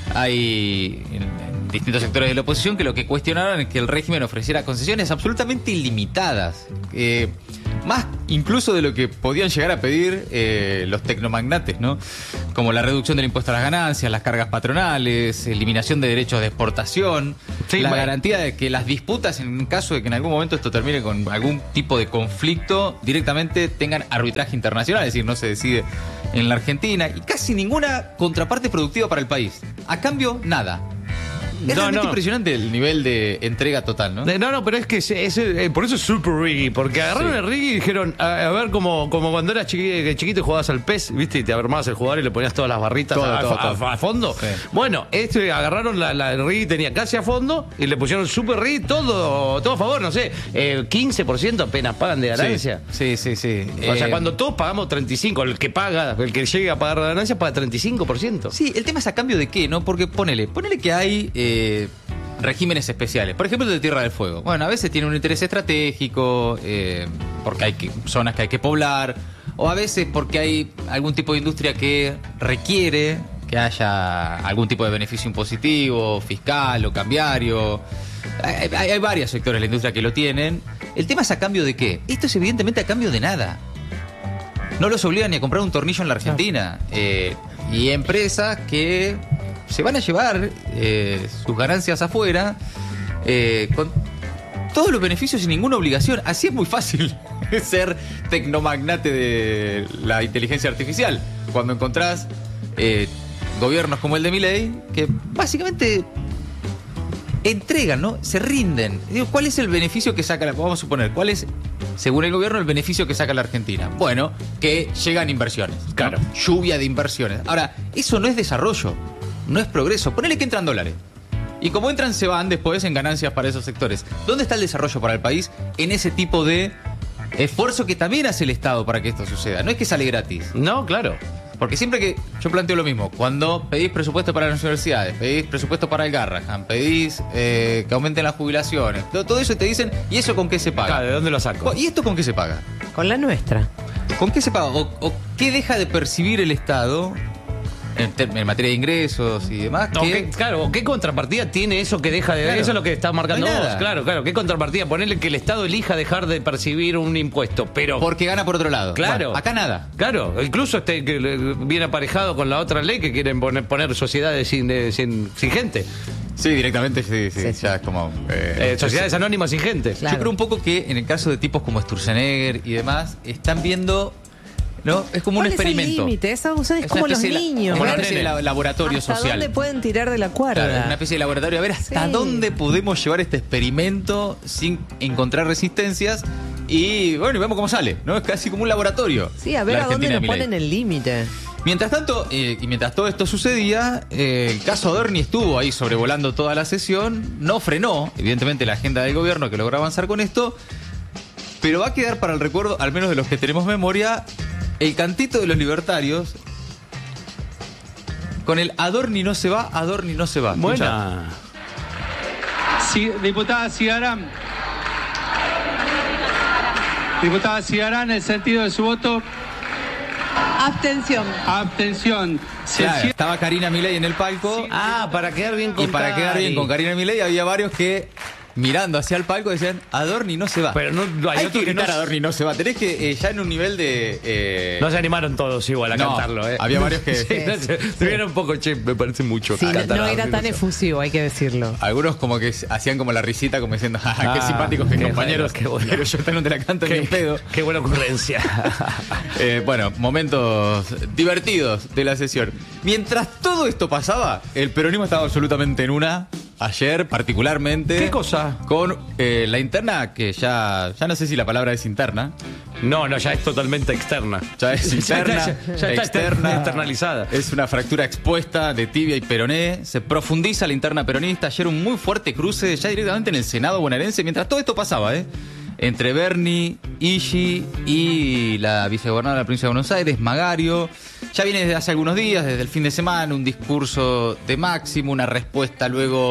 Hay en, en distintos sectores de la oposición que lo que cuestionaron es que el régimen ofreciera concesiones absolutamente ilimitadas, eh, más incluso de lo que podían llegar a pedir eh, los tecnomagnates, ¿no? Como la reducción del impuesto a las ganancias, las cargas patronales, eliminación de derechos de exportación, sí, la bueno. garantía de que las disputas, en caso de que en algún momento esto termine con algún tipo de conflicto, directamente tengan arbitraje internacional, es decir, no se decide en la Argentina, y casi ninguna contraparte productiva para el país. A cambio, nada. Es no, realmente no. impresionante el nivel de entrega total, ¿no? No, no, pero es que es, es, es, por eso es Super R I G, porque agarraron sí. el R I G y dijeron, a, a ver, como, como cuando eras chiqui, chiquito y jugabas al P E S, ¿viste? Y te armabas el jugador y le ponías todas las barritas todo, a, todo, a, todo. a, a fondo. Sí. Bueno, este agarraron la, la el R I G, tenía casi a fondo, y le pusieron Super R I G, todo, todo a favor, no sé, el quince por ciento apenas pagan de ganancia. Sí, sí, sí. sí. O eh, sea, cuando todos pagamos treinta y cinco, el que paga, el que llega a pagar la ganancia, paga treinta y cinco por ciento. Sí, el tema es a cambio de qué, ¿no? Porque ponele, ponele que hay... Eh, regímenes especiales, por ejemplo el de Tierra del Fuego. Bueno, a veces tiene un interés estratégico, eh, porque hay que, zonas que hay que poblar, o a veces porque hay algún tipo de industria que requiere que haya algún tipo de beneficio impositivo, fiscal o cambiario. Hay, hay, hay varios sectores de la industria que lo tienen. El tema es a cambio de qué. Esto es evidentemente a cambio de nada. No los obligan ni a comprar un tornillo en la Argentina. Eh, y empresas que se van a llevar eh, sus ganancias afuera eh, con todos los beneficios sin ninguna obligación. Así es muy fácil ser tecnomagnate de la inteligencia artificial. Cuando encontrás eh, gobiernos como el de Milei que básicamente entregan, ¿no? Se rinden. Digo, ¿cuál es el beneficio que saca la... Vamos a suponer, ¿cuál es, según el gobierno, el beneficio que saca la Argentina? Bueno, que llegan inversiones. Claro. ¿No? Lluvia de inversiones. Ahora, eso no es desarrollo. No es progreso. Ponele que entran dólares. Y como entran, se van después en ganancias para esos sectores. ¿Dónde está el desarrollo para el país en ese tipo de esfuerzo que también hace el Estado para que esto suceda? No es que sale gratis. No, claro. Porque siempre que yo planteo lo mismo, cuando pedís presupuesto para las universidades, pedís presupuesto para el Garrahan, pedís eh, que aumenten las jubilaciones, todo, todo eso te dicen, ¿y eso con qué se paga? Claro, ¿de dónde lo saco? ¿Y esto con qué se paga? Con la nuestra. ¿Con qué se paga? ¿O, o qué deja de percibir el Estado en, en materia de ingresos y demás? No, ¿qué, claro, ¿qué contrapartida tiene eso que deja de... Claro, eso es lo que está marcando no vos. Claro, claro. ¿Qué contrapartida? Ponerle que el Estado elija dejar de percibir un impuesto, pero... Porque gana por otro lado. Claro. Bueno, acá nada. Claro. Incluso este que viene aparejado con la otra ley que quieren poner, poner sociedades sin, eh, sin, sin gente. Sí, directamente sí, sí, sí, ya es como... Eh, eh, sociedades anónimas sin gente. Claro. Yo creo un poco que en el caso de tipos como Sturzenegger y demás, están viendo... ¿No? Es como un experimento. Es el límite, es, es, es como los niños. Como una especie de laboratorio ¿Hasta social. ¿Dónde pueden tirar de la cuerda? Claro, es una especie de laboratorio. A ver hasta sí. dónde podemos llevar este experimento sin encontrar resistencias. Y bueno, y vemos cómo sale, ¿no? Es casi como un laboratorio. Sí, a ver a dónde nos ponen el límite. Mientras tanto, eh, y mientras todo esto sucedía, eh, el caso Adorni estuvo ahí sobrevolando toda la sesión. No frenó, evidentemente, la agenda del gobierno que logró avanzar con esto. Pero va a quedar para el recuerdo, al menos de los que tenemos memoria, el cantito de los libertarios con el Adorni no se va, Adorni no se va. Buena. Sí, diputada Cigarán. Diputada Cigarán, el sentido de su voto. Abstención. Abstención. Claro, estaba Karina Milei en el palco. Sí. Ah, para quedar bien con Y para Cari. quedar bien con Karina Milei había varios que... mirando hacia el palco decían, Adorni no se va. Pero no, no hay, hay otro que gritar, que no... Adorni no se va. Tenés que, eh, ya en un nivel de... Eh... No se animaron todos igual a no, cantarlo, ¿eh? Había varios que... sí, no, se, se vieron un poco, che, me parece mucho. Sí, no, no era tan efusivo, hay que decirlo. Algunos como que hacían como la risita, como diciendo, ah, ah qué simpáticos mis compañeros, qué bueno. Pero yo esta no te la canto qué, ni un pedo. Qué buena ocurrencia. eh, bueno, momentos divertidos de la sesión. Mientras todo esto pasaba, el peronismo estaba absolutamente en una... Ayer, particularmente... ¿Qué cosa? Con eh, la interna, que ya ya no sé si la palabra es interna. No, no, ya es totalmente externa. Ya es interna, ya, ya, ya está externa, externalizada. Es una fractura expuesta de tibia y peroné. Se profundiza la interna peronista. Ayer un muy fuerte cruce, ya directamente en el Senado bonaerense, mientras todo esto pasaba, ¿eh? Entre Bernie, Igi y la vicegobernadora de la provincia de Buenos Aires, Magario. Ya viene desde hace algunos días, desde el fin de semana, un discurso de Máximo, una respuesta luego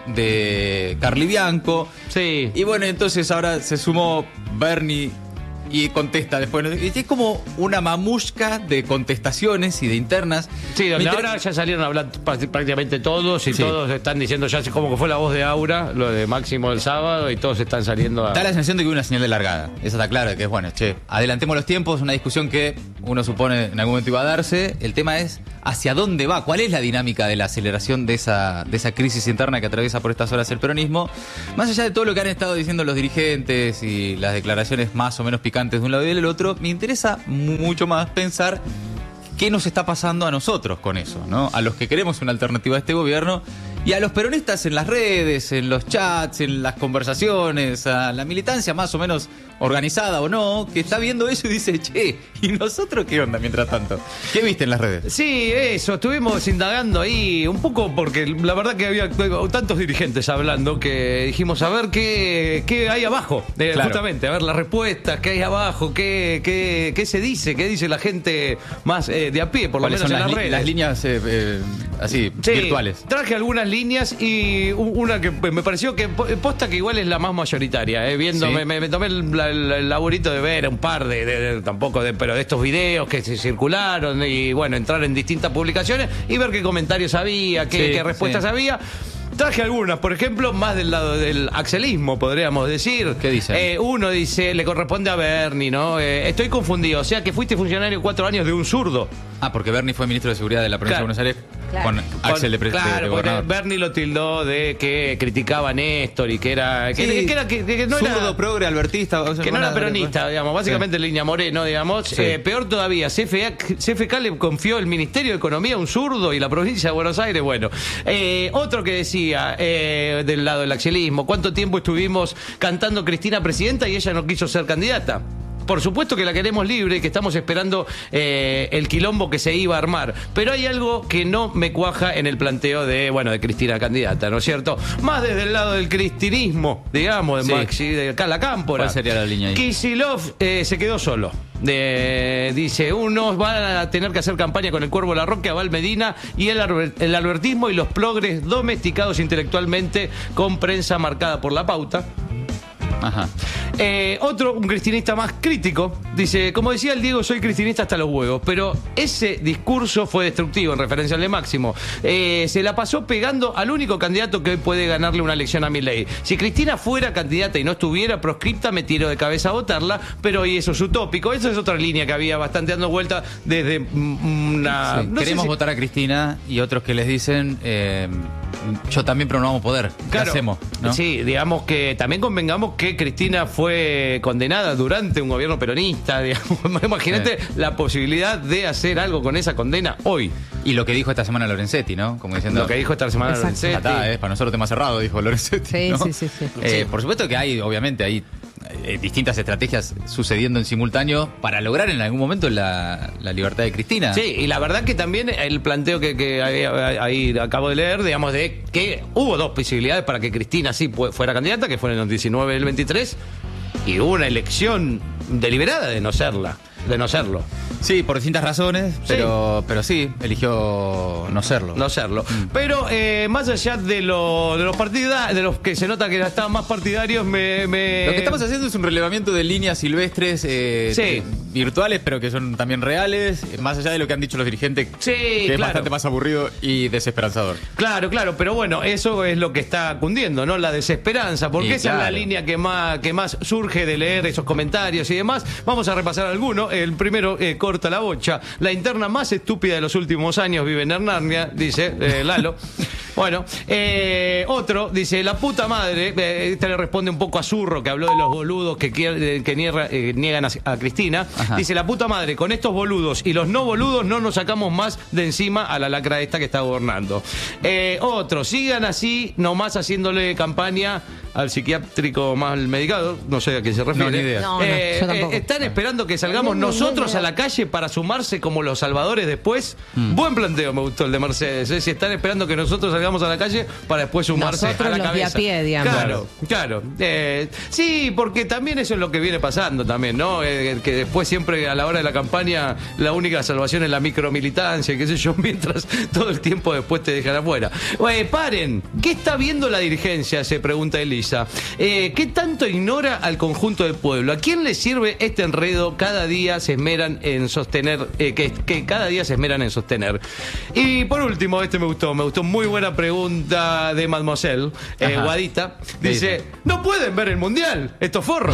de Carly Bianco. Sí. Y bueno, entonces ahora se sumó Bernie y contesta después. Es como una mamushka de contestaciones y de internas. Sí, donde inter... ahora ya salieron a hablar prácticamente todos y sí. todos están diciendo ya como que fue la voz de Aura, lo de Máximo el sábado, y todos están saliendo a... Da la sensación de que hubo una señal de largada. Esa está clara, que es bueno, che, adelantemos los tiempos, una discusión que uno supone en algún momento iba a darse. El tema es hacia dónde va, cuál es la dinámica de la aceleración de esa, de esa crisis interna que atraviesa por estas horas el peronismo. Más allá de todo lo que han estado diciendo los dirigentes y las declaraciones más o menos picantes de un lado y del otro, me interesa mucho más pensar qué nos está pasando a nosotros con eso, ¿no? A los que queremos una alternativa a este gobierno y a los peronistas en las redes, en los chats, en las conversaciones, a la militancia más o menos organizada o no, que está viendo eso y dice, che, ¿y nosotros qué onda mientras tanto? ¿Qué viste en las redes? Sí, eso, estuvimos indagando ahí un poco porque la verdad que había tantos dirigentes hablando que dijimos a ver qué, qué hay abajo, eh, Claro. justamente, a ver las respuestas, qué hay abajo, qué, qué, qué se dice, qué dice la gente más eh, de a pie, por lo ¿Cuáles menos son en las, las li- redes. las líneas eh, eh, así, Sí, virtuales? Traje algunas líneas y u- una que me pareció que po- posta que igual es la más mayoritaria. Eh, viendo, Sí. me, me- me tomé el, la- el- el laburito de ver un par de, de- de- tampoco de, pero de estos videos que se circularon y bueno, entrar en distintas publicaciones y ver qué comentarios había, qué, Sí, qué respuestas sí. había. Traje algunas, por ejemplo, más del lado del axelismo, podríamos decir. ¿Qué dicen? Eh, uno dice, le corresponde a Bernie, ¿no? Eh, estoy confundido, o sea que fuiste funcionario cuatro años de un zurdo. Ah, porque Bernie fue ministro de Seguridad de la provincia Claro. de Buenos Aires Claro. con Axel de, pre- de- Claro, de porque gobernador. Bernie lo tildó de que criticaba a Néstor y que era que, Sí. que era que, que no Zurdo, era progre, albertista. o sea, que no era una- peronista, digamos, básicamente en línea Moreno, digamos. Sí. Eh, peor todavía, C F A, C F K le confió el Ministerio de Economía a un zurdo y la provincia de Buenos Aires, bueno. Eh, otro que decía, eh, del lado del axelismo, ¿cuánto tiempo estuvimos cantando Cristina presidenta y ella no quiso ser candidata? Por supuesto que la queremos libre y que estamos esperando eh, el quilombo que se iba a armar. Pero hay algo que no me cuaja en el planteo de, bueno, de Cristina candidata, ¿no es cierto? Más desde el lado del cristinismo, digamos, de Sí. Maxi, de acá la Cámpora. ¿Cuál sería la línea ahí? Kicillof eh, se quedó solo. De- dice, unos van a tener que hacer campaña con el Cuervo Larroque, Abal Medina y el, arber- el albertismo y los progres domesticados intelectualmente con prensa marcada por la pauta. Ajá. Eh, otro, un cristinista más crítico, dice, como decía el Diego, soy cristinista hasta los huevos, pero ese discurso fue destructivo en referencia al de Máximo. Eh, se la pasó pegando al único candidato que hoy puede ganarle una elección a Milei. Si Cristina fuera candidata y no estuviera proscripta, me tiro de cabeza a votarla, pero hoy eso es utópico. Esa es otra línea que había bastante dando vuelta desde mm, una... Sí, no sé queremos si- votar a Cristina y otros que les dicen, eh, yo también, pero no vamos a poder. ¿Qué Claro, hacemos? ¿No? Sí, digamos que también convengamos que Cristina fue condenada durante un gobierno peronista, digamos. Imagínate Sí. la posibilidad de hacer algo con esa condena hoy. Y lo que dijo esta semana Lorenzetti, ¿no? Como diciendo, Lo que dijo esta semana Exacto. Lorenzetti. "Ah, está, es para nosotros tema cerrado", dijo Lorenzetti. Sí, ¿no? sí, sí, sí. Eh, por supuesto que hay, obviamente, hay eh, distintas estrategias sucediendo en simultáneo para lograr en algún momento la, la libertad de Cristina. Sí, y la verdad que también el planteo que, que ahí, ahí acabo de leer, digamos, de que hubo dos posibilidades para que Cristina sí pu- fuera candidata, que fueron el diecinueve y el veintitrés, y hubo una elección deliberada de no serla, de no serlo. Sí, por distintas razones, Sí. pero, pero sí, eligió no serlo. No serlo. Pero eh, más allá de, lo, de los partidarios, de los que se nota que estaban más partidarios, me, me- Lo que estamos haciendo es un relevamiento de líneas silvestres eh, Sí. eh, virtuales, pero que son también reales, eh, más allá de lo que han dicho los dirigentes, Sí, que es claro. bastante más aburrido y desesperanzador. Claro, claro, pero bueno, eso es lo que está cundiendo, ¿no? La desesperanza, porque Y esa es la claro. línea que más, que más surge de leer esos comentarios y demás. Vamos a repasar algunos. El primero, eh, corta la bocha. La interna más estúpida de los últimos años vive en Hernania, dice eh, Lalo. Bueno, eh, otro dice, la puta madre, eh, este le responde un poco a Zurro, que habló de los boludos que, quiere- que niega- eh, niegan a, a Cristina. Ajá. Dice, la puta madre, con estos boludos y los no boludos no nos sacamos más de encima a la lacra esta que está gobernando. Eh, otro, sigan así, nomás haciéndole campaña al psiquiátrico mal medicado, no sé a qué se refiere. No, ni idea. No, no, Eh, yo tampoco. eh, están esperando que salgamos No, no, no, nosotros no. a la calle para sumarse como los salvadores después. Mm. Buen planteo, me gustó el de Mercedes. ¿eh? Si están esperando que nosotros salgamos a la calle para después sumarse Nosotros a la los cabeza. de a pie, digamos. Claro, claro. Eh, sí, porque también eso es lo que viene pasando también, ¿no? Eh, que después siempre a la hora de la campaña la única salvación es la micromilitancia, qué sé yo, mientras todo el tiempo después te dejan afuera. Oye, paren, ¿qué está viendo la dirigencia? Se pregunta Elisa. Eh, ¿Qué tanto ignora al conjunto del pueblo? ¿A quién le sirve este enredo? Cada día se esmeran en sostener, eh, que, que cada día se esmeran en sostener. Y por último, este me gustó, me gustó, muy buena pregunta de Mademoiselle, eh, Guadita. Dice, no pueden ver el mundial, estos forros.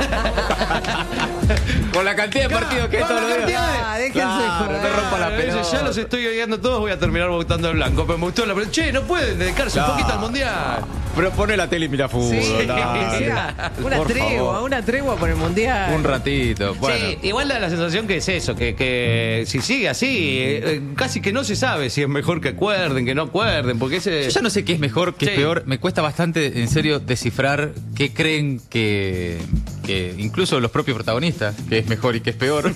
Con la cantidad de partidos que esto lo Ah, déjense Claro, joder. no rompa la pelota. Ya los estoy odiando todos, voy a terminar votando de blanco. Pero me gustó la pregunta. Che, no pueden dedicarse No. un poquito al mundial. Pero pone la tele y mira fútbol. Sí, dale. sea, una Por tregua, favor. una tregua por el mundial. Un ratito. Bueno. Sí, igual da la sensación que es eso, que, que si sigue así, eh, casi que no se sabe si es mejor que acuerden, que no acuerden, porque ese... Yo ya no sé qué es mejor, qué Sí. es peor. Me cuesta bastante, en serio, descifrar qué creen que, que incluso los propios protagonistas, que es mejor y qué es peor.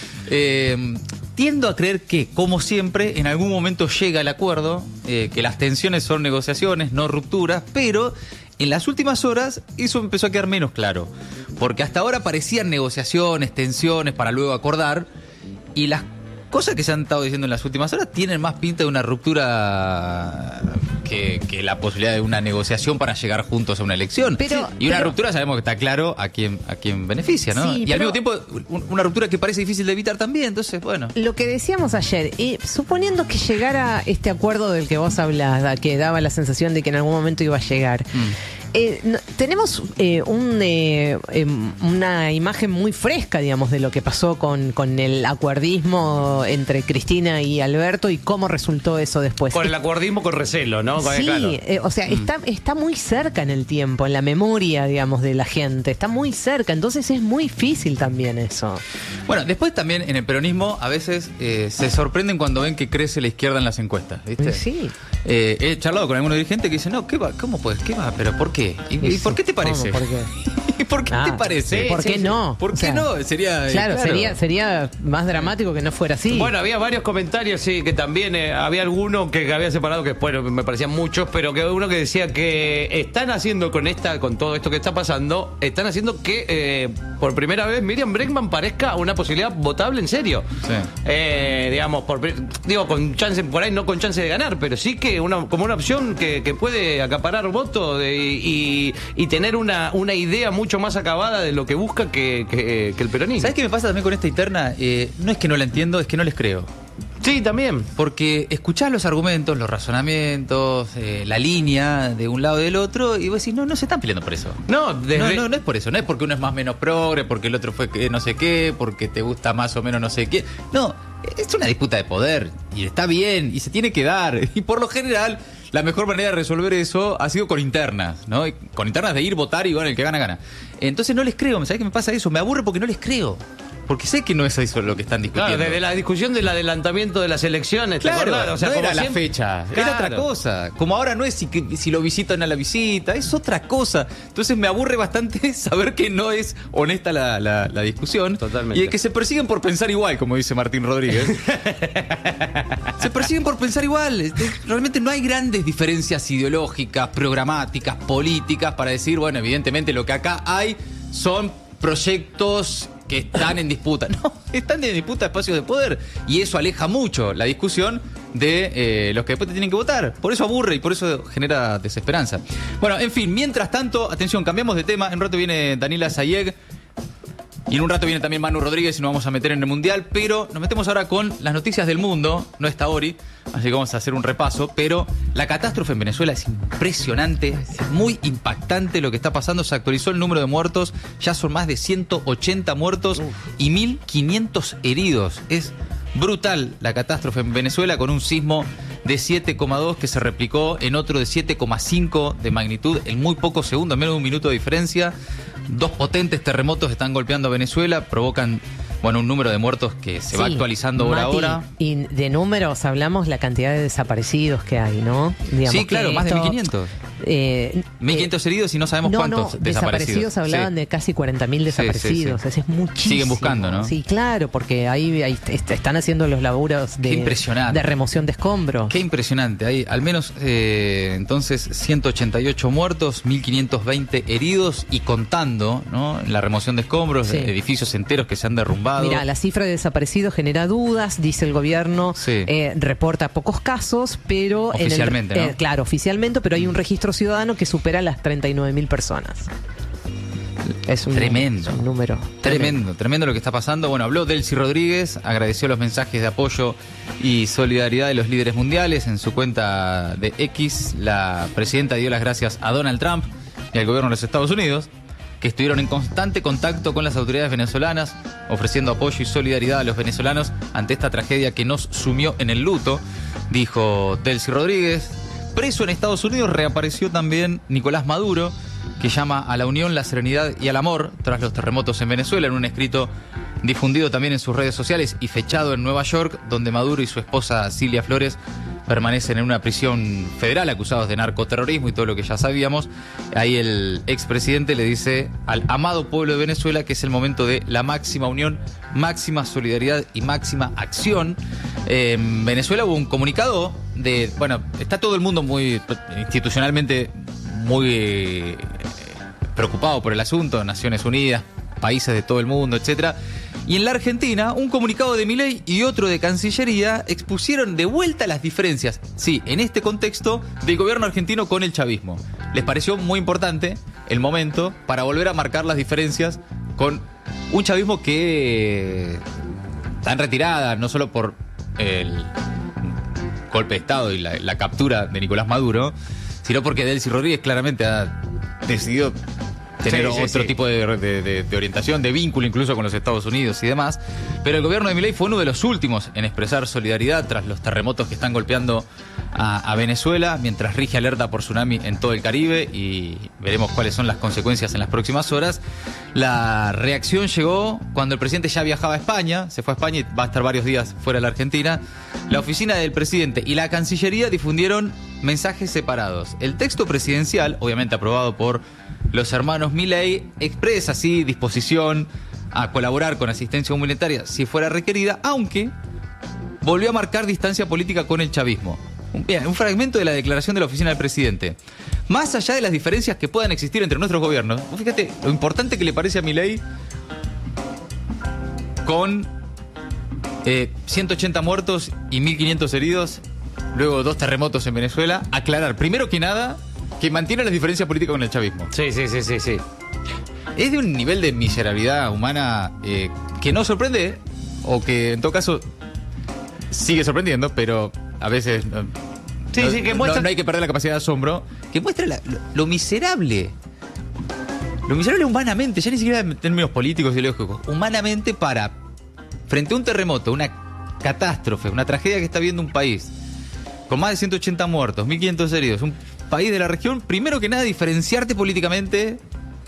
eh, tiendo a creer que, como siempre, en algún momento llega el acuerdo, eh, que las tensiones son negociaciones, no rupturas, pero en las últimas horas eso empezó a quedar menos claro. Porque hasta ahora parecían negociaciones, tensiones para luego acordar, y las cosas que se han estado diciendo en las últimas horas tienen más pinta de una ruptura que, que la posibilidad de una negociación para llegar juntos a una elección. Pero- y una pero- ruptura sabemos que está claro a quién, a quién beneficia, ¿no? Sí, y al pero- mismo tiempo un- una ruptura que parece difícil de evitar también, entonces, bueno. Lo que decíamos ayer, eh, suponiendo que llegara este acuerdo del que vos hablás, da- que daba la sensación de que en algún momento iba a llegar, eh, no- tenemos eh, un, eh, eh, una imagen muy fresca, digamos, de lo que pasó con, con el acuerdismo entre Cristina y Alberto y cómo resultó eso después. Con el acuerdismo con recelo, ¿no? Sí, Claro. eh, o sea, está, está muy cerca en el tiempo, en la memoria, digamos, de la gente. Está muy cerca, entonces es muy difícil también eso. Bueno, después también en el peronismo a veces eh, se sorprenden cuando ven que crece la izquierda en las encuestas, ¿viste? Sí. Eh, he charlado con algunos dirigentes que dicen, no, ¿qué va? ¿Cómo puedes? ¿Qué va? ¿Pero por qué? ¿Y, y por qué te parece? ¿Cómo? ¿Por qué? ¿Y por qué Ah, te parece? ¿por qué no? ¿Por O qué sea, no? Sería. eh, Claro, Sería, sería más dramático que no fuera así. Bueno, había varios comentarios, sí, que también eh, había alguno que había separado, que bueno, me parecían muchos, pero que uno que decía que están haciendo con esta, con todo esto que está pasando, están haciendo que eh, por primera vez Miriam Bregman parezca una posibilidad votable en serio. Sí. Eh, digamos, por, pri- digo, con chance, por ahí no con chance de ganar, pero sí que una, como una opción que, que puede acaparar votos de- y, y tener una, una idea mucho más acabada de lo que busca que, que, que el peronismo. ¿Sabes qué me pasa también con esta interna? Eh, no es que no la entiendo, es que no les creo. Sí, también. Porque escuchás los argumentos, los razonamientos, eh, la línea de un lado y del otro, y vos decís, no, no se están peleando por eso. No, desde... No, no, no es por eso, no es porque uno es más o menos progre, porque el otro fue que no sé qué, porque te gusta más o menos no sé qué. No, es una disputa de poder, y está bien, y se tiene que dar. Y por lo general, la mejor manera de resolver eso ha sido con internas, ¿no? Y con internas de ir, votar y bueno, el que gana, gana. Entonces no les creo, ¿sabés qué me pasa eso? Me aburre porque no les creo. Porque sé que no es eso lo que están discutiendo. Claro, desde la discusión del adelantamiento de las elecciones, ¿te Claro, acordás? O sea, no como era la siempre- fecha, Claro. era otra cosa. Como ahora no es si, que- si lo visitan a la visita, es otra cosa. Entonces me aburre bastante saber que no es honesta la, la- la discusión. Totalmente. Y de que se persiguen por pensar igual, como dice Martín Rodríguez. Se persiguen por pensar igual. Este, Realmente no hay grandes diferencias ideológicas, programáticas, políticas para decir, bueno, evidentemente lo que acá hay son proyectos que están en disputa. No, están en disputa espacios de poder. Y eso aleja mucho la discusión de eh, los que después te tienen que votar. Por eso aburre y por eso genera desesperanza. Bueno, en fin, mientras tanto, atención, cambiamos de tema. En un rato viene Daniela Sayeg. Y en un rato viene también Manu Rodríguez y nos vamos a meter en el Mundial, pero nos metemos ahora con las noticias del mundo. No está Ori, así que vamos a hacer un repaso. Pero la catástrofe en Venezuela es impresionante, es muy impactante lo que está pasando. Se actualizó el número de muertos, ya son más de ciento ochenta muertos y mil quinientos heridos. Es brutal la catástrofe en Venezuela, con un sismo de siete coma dos que se replicó en otro de siete coma cinco de magnitud en muy pocos segundos, en menos de un minuto de diferencia. Dos potentes terremotos están golpeando a Venezuela, provocan, bueno, un número de muertos que se va Sí, actualizando hora a Mati, hora. Y de números hablamos la cantidad de desaparecidos que hay, ¿no? Digamos Sí, que claro, más de esto- mil quinientos. Eh, mil quinientos eh, heridos y no sabemos no, cuántos no, desaparecidos. desaparecidos hablaban Sí. de casi cuarenta mil desaparecidos. Sí, sí, sí. Es muchísimo. Siguen buscando, ¿no? Sí, claro, porque ahí, ahí est- están haciendo los laburos Qué de, impresionante. de remoción de escombros. Qué impresionante. Hay al menos eh, entonces ciento ochenta y ocho muertos, mil quinientos veinte heridos y contando, ¿no? La remoción de escombros, Sí. edificios enteros que se han derrumbado. Mira, la cifra de desaparecidos genera dudas, dice el gobierno, Sí. eh, reporta pocos casos, pero... en el- Oficialmente, ¿no? eh, claro, oficialmente, pero hay un registro ciudadano que supera las treinta y nueve mil personas. Es un, Tremendo. es un número. Tremendo, tremendo lo que está pasando. Bueno, habló Delcy Rodríguez, agradeció los mensajes de apoyo y solidaridad de los líderes mundiales. En su cuenta de X, la presidenta dio las gracias a Donald Trump y al gobierno de los Estados Unidos, que estuvieron en constante contacto con las autoridades venezolanas, ofreciendo apoyo y solidaridad a los venezolanos ante esta tragedia que nos sumió en el luto, dijo Delcy Rodríguez. Preso en Estados Unidos reapareció también Nicolás Maduro, que llama a la unión, la serenidad y al amor tras los terremotos en Venezuela, en un escrito difundido también en sus redes sociales y fechado en Nueva York, donde Maduro y su esposa Cilia Flores permanecen en una prisión federal acusados de narcoterrorismo y todo lo que ya sabíamos. Ahí el expresidente le dice al amado pueblo de Venezuela que es el momento de la máxima unión, máxima solidaridad y máxima acción. Eh, en Venezuela hubo un comunicado de, bueno, está todo el mundo muy institucionalmente muy eh, preocupado por el asunto, Naciones Unidas, países de todo el mundo, etcétera. Y en la Argentina, un comunicado de Milei y otro de Cancillería expusieron de vuelta las diferencias, sí, en este contexto, del gobierno argentino con el chavismo. Les pareció muy importante el momento para volver a marcar las diferencias con un chavismo que está en retirada, no solo por el golpe de Estado y la, la captura de Nicolás Maduro, sino porque Delcy Rodríguez claramente ha decidido tener Sí, sí, otro sí. tipo de, de- de- de orientación, de vínculo incluso con los Estados Unidos y demás. Pero el gobierno de Milei fue uno de los últimos en expresar solidaridad tras los terremotos que están golpeando a, a Venezuela, mientras rige alerta por tsunami en todo el Caribe y veremos cuáles son las consecuencias en las próximas horas. La reacción llegó cuando el presidente ya viajaba a España, se fue a España y va a estar varios días fuera de la Argentina. La oficina del presidente y la Cancillería difundieron mensajes separados. El texto presidencial, obviamente aprobado por los hermanos Milei, expresa así disposición a colaborar con asistencia humanitaria si fuera requerida, aunque volvió a marcar distancia política con el chavismo. Un, bien, un fragmento de la declaración de la oficina del presidente. Más allá de las diferencias que puedan existir entre nuestros gobiernos, fíjate lo importante que le parece a Milei con eh, ciento ochenta muertos y mil quinientos heridos, luego dos terremotos en Venezuela, aclarar primero que nada que mantiene las diferencias políticas con el chavismo. Sí, sí, sí, sí, sí. Es de un nivel de miserabilidad humana eh, que no sorprende, o que en todo caso sigue sorprendiendo, pero a veces no, Sí, no- sí, que no- muestra- no hay que perder la capacidad de asombro, que muestra la- lo, lo miserable. Lo miserable humanamente, ya ni siquiera en términos políticos y ideológicos, humanamente para, frente a un terremoto, una catástrofe, una tragedia que está viendo un país, con más de ciento ochenta muertos, mil quinientos heridos, un país de la región, primero que nada diferenciarte políticamente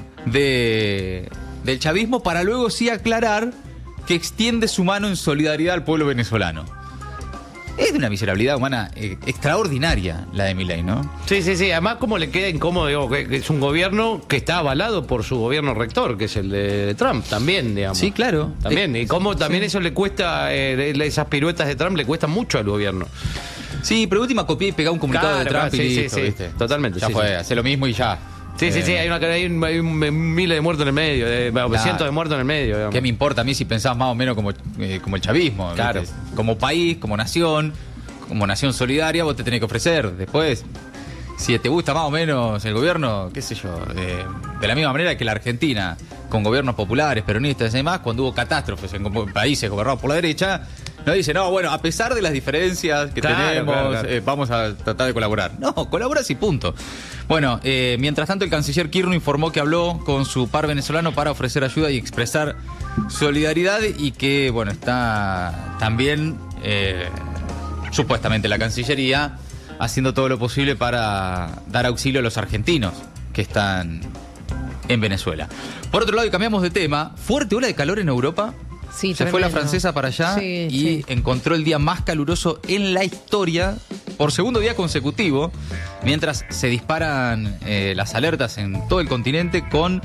de, del chavismo para luego sí aclarar que extiende su mano en solidaridad al pueblo venezolano. Es de una miserabilidad humana eh, extraordinaria la de Milei, ¿no? Sí, sí, sí. Además, como le queda incómodo, digo, que que es un gobierno que está avalado por su gobierno rector, que es el de Trump, también, digamos. Sí, claro. También. Eh, Y cómo también sí. eso le cuesta, eh, esas piruetas de Trump le cuestan mucho al gobierno. Sí, pero última copia y pegá un comunicado Claro, de Trump claro, y sí, sí, listo, sí. ¿viste? Totalmente, Ya sí, fue, sí. hace lo mismo y ya. Sí, sí, Eh, sí. Hay, una, hay, un- hay un- miles de muertos en el medio, de, bueno, Claro. cientos de muertos en el medio. Digamos. ¿Qué me importa a mí si pensás más o menos como, eh, como el chavismo? ¿viste? Claro. Como país, como nación, como nación solidaria, vos te tenés que ofrecer. Después, si te gusta más o menos el gobierno, qué sé yo, eh, de la misma manera que la Argentina, con gobiernos populares, peronistas y demás, cuando hubo catástrofes en como- países gobernados por la derecha, no dice, no, bueno, a pesar de las diferencias que Claro, tenemos, claro, claro. eh, vamos a tratar de colaborar. No, colaboras y punto. Bueno, eh, mientras tanto el canciller Kirchner informó que habló con su par venezolano para ofrecer ayuda y expresar solidaridad y que, bueno, está también, eh, supuestamente la Cancillería, haciendo todo lo posible para dar auxilio a los argentinos que están en Venezuela. Por otro lado, y cambiamos de tema, fuerte ola de calor en Europa. Sí, Se fue la tremendo. francesa para allá Sí, y sí. encontró el día más caluroso en la historia por segundo día consecutivo, mientras se disparan eh, las alertas en todo el continente con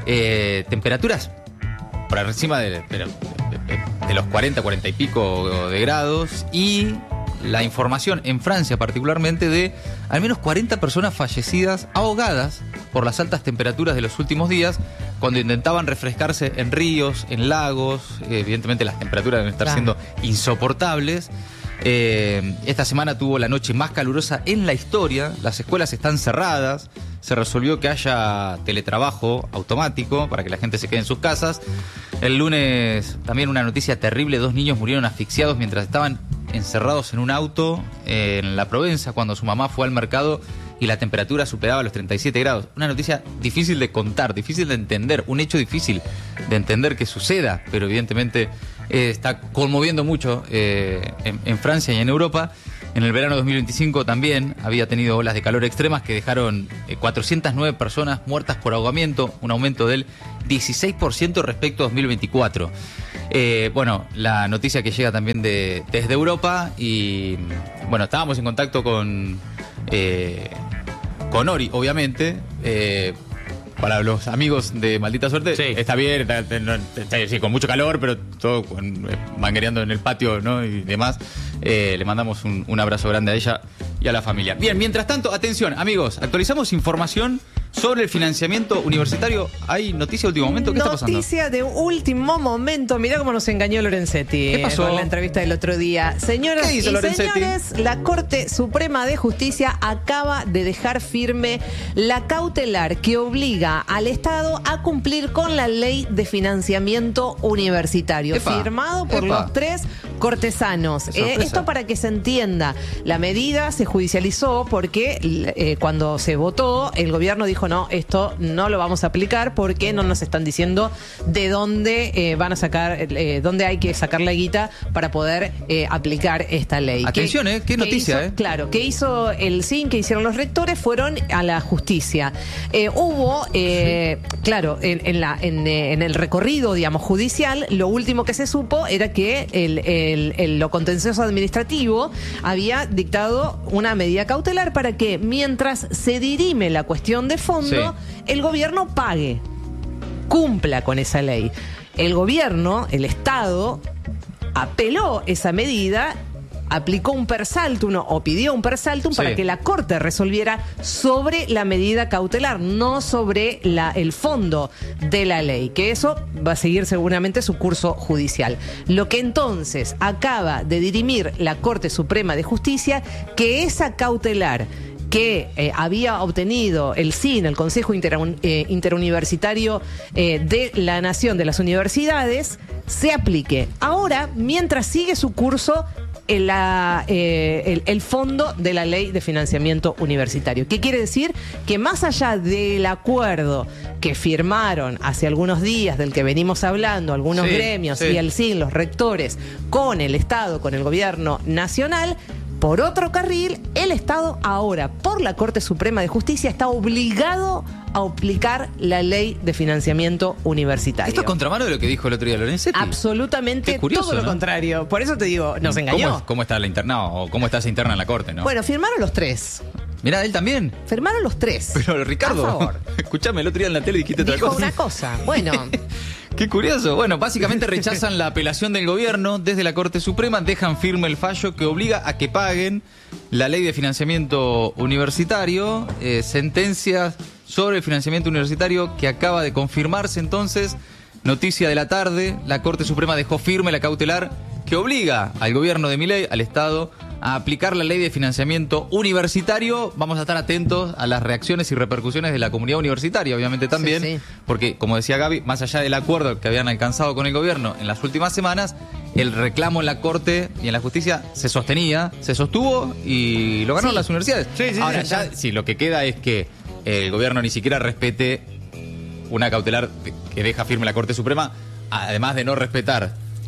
eh, temperaturas por encima de, de, de los cuarenta, cuarenta y pico de grados, y la información en Francia particularmente de al menos cuarenta personas fallecidas ahogadas por las altas temperaturas de los últimos días cuando intentaban refrescarse en ríos, en lagos. Evidentemente las temperaturas deben estar Claro. siendo insoportables. Eh, esta semana tuvo la noche más calurosa en la historia, las escuelas están cerradas, se resolvió que haya teletrabajo automático para que la gente se quede en sus casas. El lunes también una noticia terrible, dos niños murieron asfixiados mientras estaban encerrados en un auto eh, en la Provenza cuando su mamá fue al mercado y la temperatura superaba los treinta y siete grados. Una noticia difícil de contar, difícil de entender, un hecho difícil de entender que suceda, pero evidentemente eh, está conmoviendo mucho eh, en, en Francia y en Europa. En el verano dos mil veinticinco también había tenido olas de calor extremas que dejaron eh, cuatrocientas nueve personas muertas por ahogamiento, un aumento del dieciséis por ciento respecto a dos mil veinticuatro. Eh, bueno, la noticia que llega también de, desde Europa y bueno, estábamos en contacto con, eh, con Ori, obviamente. Eh, para los amigos de Maldita Suerte, sí. está bien, está, está, está, sí, con mucho calor, pero todo con, eh, manguereando en el patio, ¿no? Y demás. Eh, le mandamos un, un abrazo grande a ella y a la familia. Bien, mientras tanto, atención, amigos, actualizamos información sobre el financiamiento universitario. ¿Hay noticia de último momento? ¿Qué está pasando? Noticia de último momento. Mirá cómo nos engañó Lorenzetti. ¿Qué pasó? Con la entrevista del otro día. Señoras ¿Qué hizo y Lorenzetti? señores, la Corte Suprema de Justicia acaba de dejar firme la cautelar que obliga al Estado a cumplir con la ley de financiamiento universitario, Epa, firmado por epa. los tres cortesanos. Qué Eh, sorpresa. esto para que se entienda. La medida se judicializó porque eh, cuando se votó, el gobierno dijo no, esto no lo vamos a aplicar porque no nos están diciendo de dónde eh, van a sacar, eh, dónde hay que sacar la guita para poder eh, aplicar esta ley. Atención, ¿Qué- eh, qué qué noticia, hizo? eh. Claro, que hizo el S I N, que hicieron los rectores, fueron a la justicia. Eh, hubo, eh, claro, en, en la, en, eh, en el recorrido, digamos, judicial, lo último que se supo era que el, el- el- lo contencioso administrativo había dictado una medida cautelar para que mientras se dirime la cuestión de fondo, Sí. el gobierno pague, cumpla con esa ley. El gobierno, el Estado, apeló esa medida, aplicó un persaltum no, o pidió un persaltum Sí. para que la Corte resolviera sobre la medida cautelar, no sobre la, el fondo de la ley, que eso va a seguir seguramente su curso judicial. Lo que entonces acaba de dirimir la Corte Suprema de Justicia, que esa cautelar que eh, había obtenido el S I N, el Consejo Interun- eh, Interuniversitario eh, de la Nación de las Universidades, se aplique ahora mientras sigue su curso el, la, eh, el, el fondo de la Ley de Financiamiento Universitario. ¿Qué quiere decir? Que más allá del acuerdo que firmaron hace algunos días, del que venimos hablando, algunos Sí, gremios sí. y el S I N, los rectores, con el Estado, con el gobierno nacional, por otro carril, el Estado ahora, por la Corte Suprema de Justicia, está obligado a aplicar la Ley de Financiamiento Universitario. Esto es contramano de lo que dijo el otro día Lorenzetti. Absolutamente Qué curioso, todo lo ¿no? contrario. Por eso te digo, nos engañó. ¿Cómo, es- cómo está la interna o cómo está esa interna en la corte, no? Bueno, firmaron los tres. Mirá, él también. Firmaron los tres. Pero Ricardo, A favor. escúchame, el otro día en la tele dijiste otra Dijo cosa. una cosa. Bueno, Qué curioso. Bueno, básicamente rechazan la apelación del gobierno desde la Corte Suprema, dejan firme el fallo que obliga a que paguen la ley de financiamiento universitario, eh, sentencias sobre el financiamiento universitario que acaba de confirmarse entonces. Noticia de la tarde, la Corte Suprema dejó firme la cautelar que obliga al gobierno de Milei, al Estado, a aplicar la ley de financiamiento universitario. Vamos a estar atentos a las reacciones y repercusiones de la comunidad universitaria, obviamente también, Sí, sí. porque, como decía Gaby, más allá del acuerdo que habían alcanzado con el gobierno en las últimas semanas, el reclamo en la Corte y en la justicia se sostenía, se sostuvo y lo ganaron Sí. las universidades. Sí, sí, Ahora sí, ya, sí, lo que queda es que el gobierno ni siquiera respete una cautelar que deja firme la Corte Suprema, además de no respetar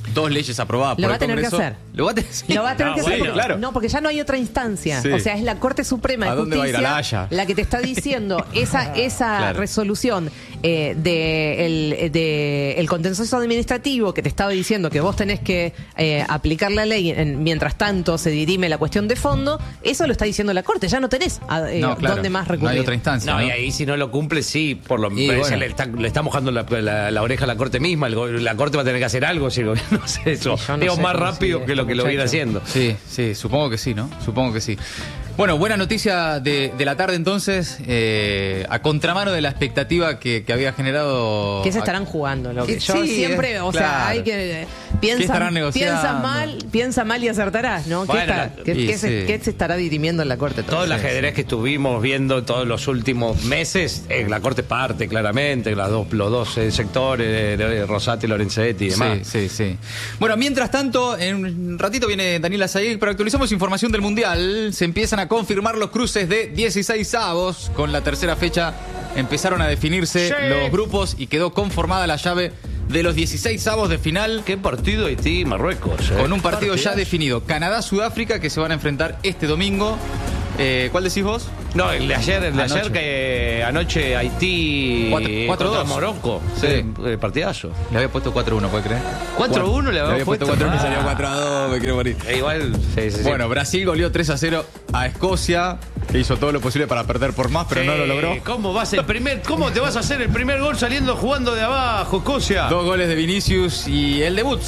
dos leyes aprobadas por Lo va el a tener Congreso. que hacer. Lo va a tener, sí. Lo va a tener Ah, que hacer bueno, porque, claro. no, porque ya no hay otra instancia. Sí. O sea, es la Corte Suprema de ¿A dónde va a ir? Justicia ¿A La Haya? la que te está diciendo esa, esa Claro. resolución eh, de el, de el contencioso administrativo que te estaba diciendo que vos tenés que eh, aplicar la ley en- mientras tanto se dirime la cuestión de fondo. Eso lo está diciendo la Corte. Ya no tenés a, eh, No, claro. dónde más No recurrir. hay otra instancia. No, ¿no? y ahí si no lo cumple, sí, por lo Y menos bueno. le, está, le está mojando la, la- la oreja a la Corte misma. El go- la Corte va a tener que hacer algo si el gobierno hace eso. Yo no Digo, sé más cómo rápido sigue que lo este que lo viene muchacho. haciendo. Sí, sí, supongo que sí, ¿no? Supongo que sí. Bueno, buena noticia de, de la tarde entonces, eh, a contramano de la expectativa que, que había generado... ¿Qué se estarán jugando? Lo que Que yo sí, siempre, eh, o sea, claro. hay que ¿Qué piensa, estarán negociando? piensa mal, piensa mal y acertarás, ¿no? ¿Qué, Bueno, está- la- qué- y qué se, sí. qué se estará dirimiendo en la Corte? Todo el entonces? ajedrez que estuvimos viendo todos los últimos meses, eh, la Corte parte claramente, las dos, los dos eh, sectores, de, de Rosati, Lorenzetti y demás. Sí, sí, sí. Bueno, mientras tanto, en un ratito viene Daniela Saig, pero actualizamos información del Mundial. Se empiezan a confirmar los cruces de dieciséis avos. Con la tercera fecha empezaron a definirse Sí. los grupos y quedó conformada la llave de los dieciséis avos de final. Qué partido Haití y Marruecos. eh. Con un partido ya Partidazo. definido. Canadá-Sudáfrica, que se van a enfrentar este domingo. Eh, ¿Cuál decís vos? No, el de ayer, el de Anoche. ayer que anoche Haití Cuatro- cuatro contra dos. Morocco. Sí. Eh, partidazo. Le había puesto cuatro uno, ¿puede creer? cuatro uno le había puesto. cuatro uno y Ah. salió cuatro a dos, me quiero morir. Eh, igual, sí, sí, sí. Bueno, Brasil goleó tres a cero a Escocia, que hizo todo lo posible para perder por más, pero no lo Sí, logró. ¿Cómo vas el primer, cómo te vas a hacer el primer gol saliendo jugando de abajo, Escocia? Dos goles de Vinicius y el debut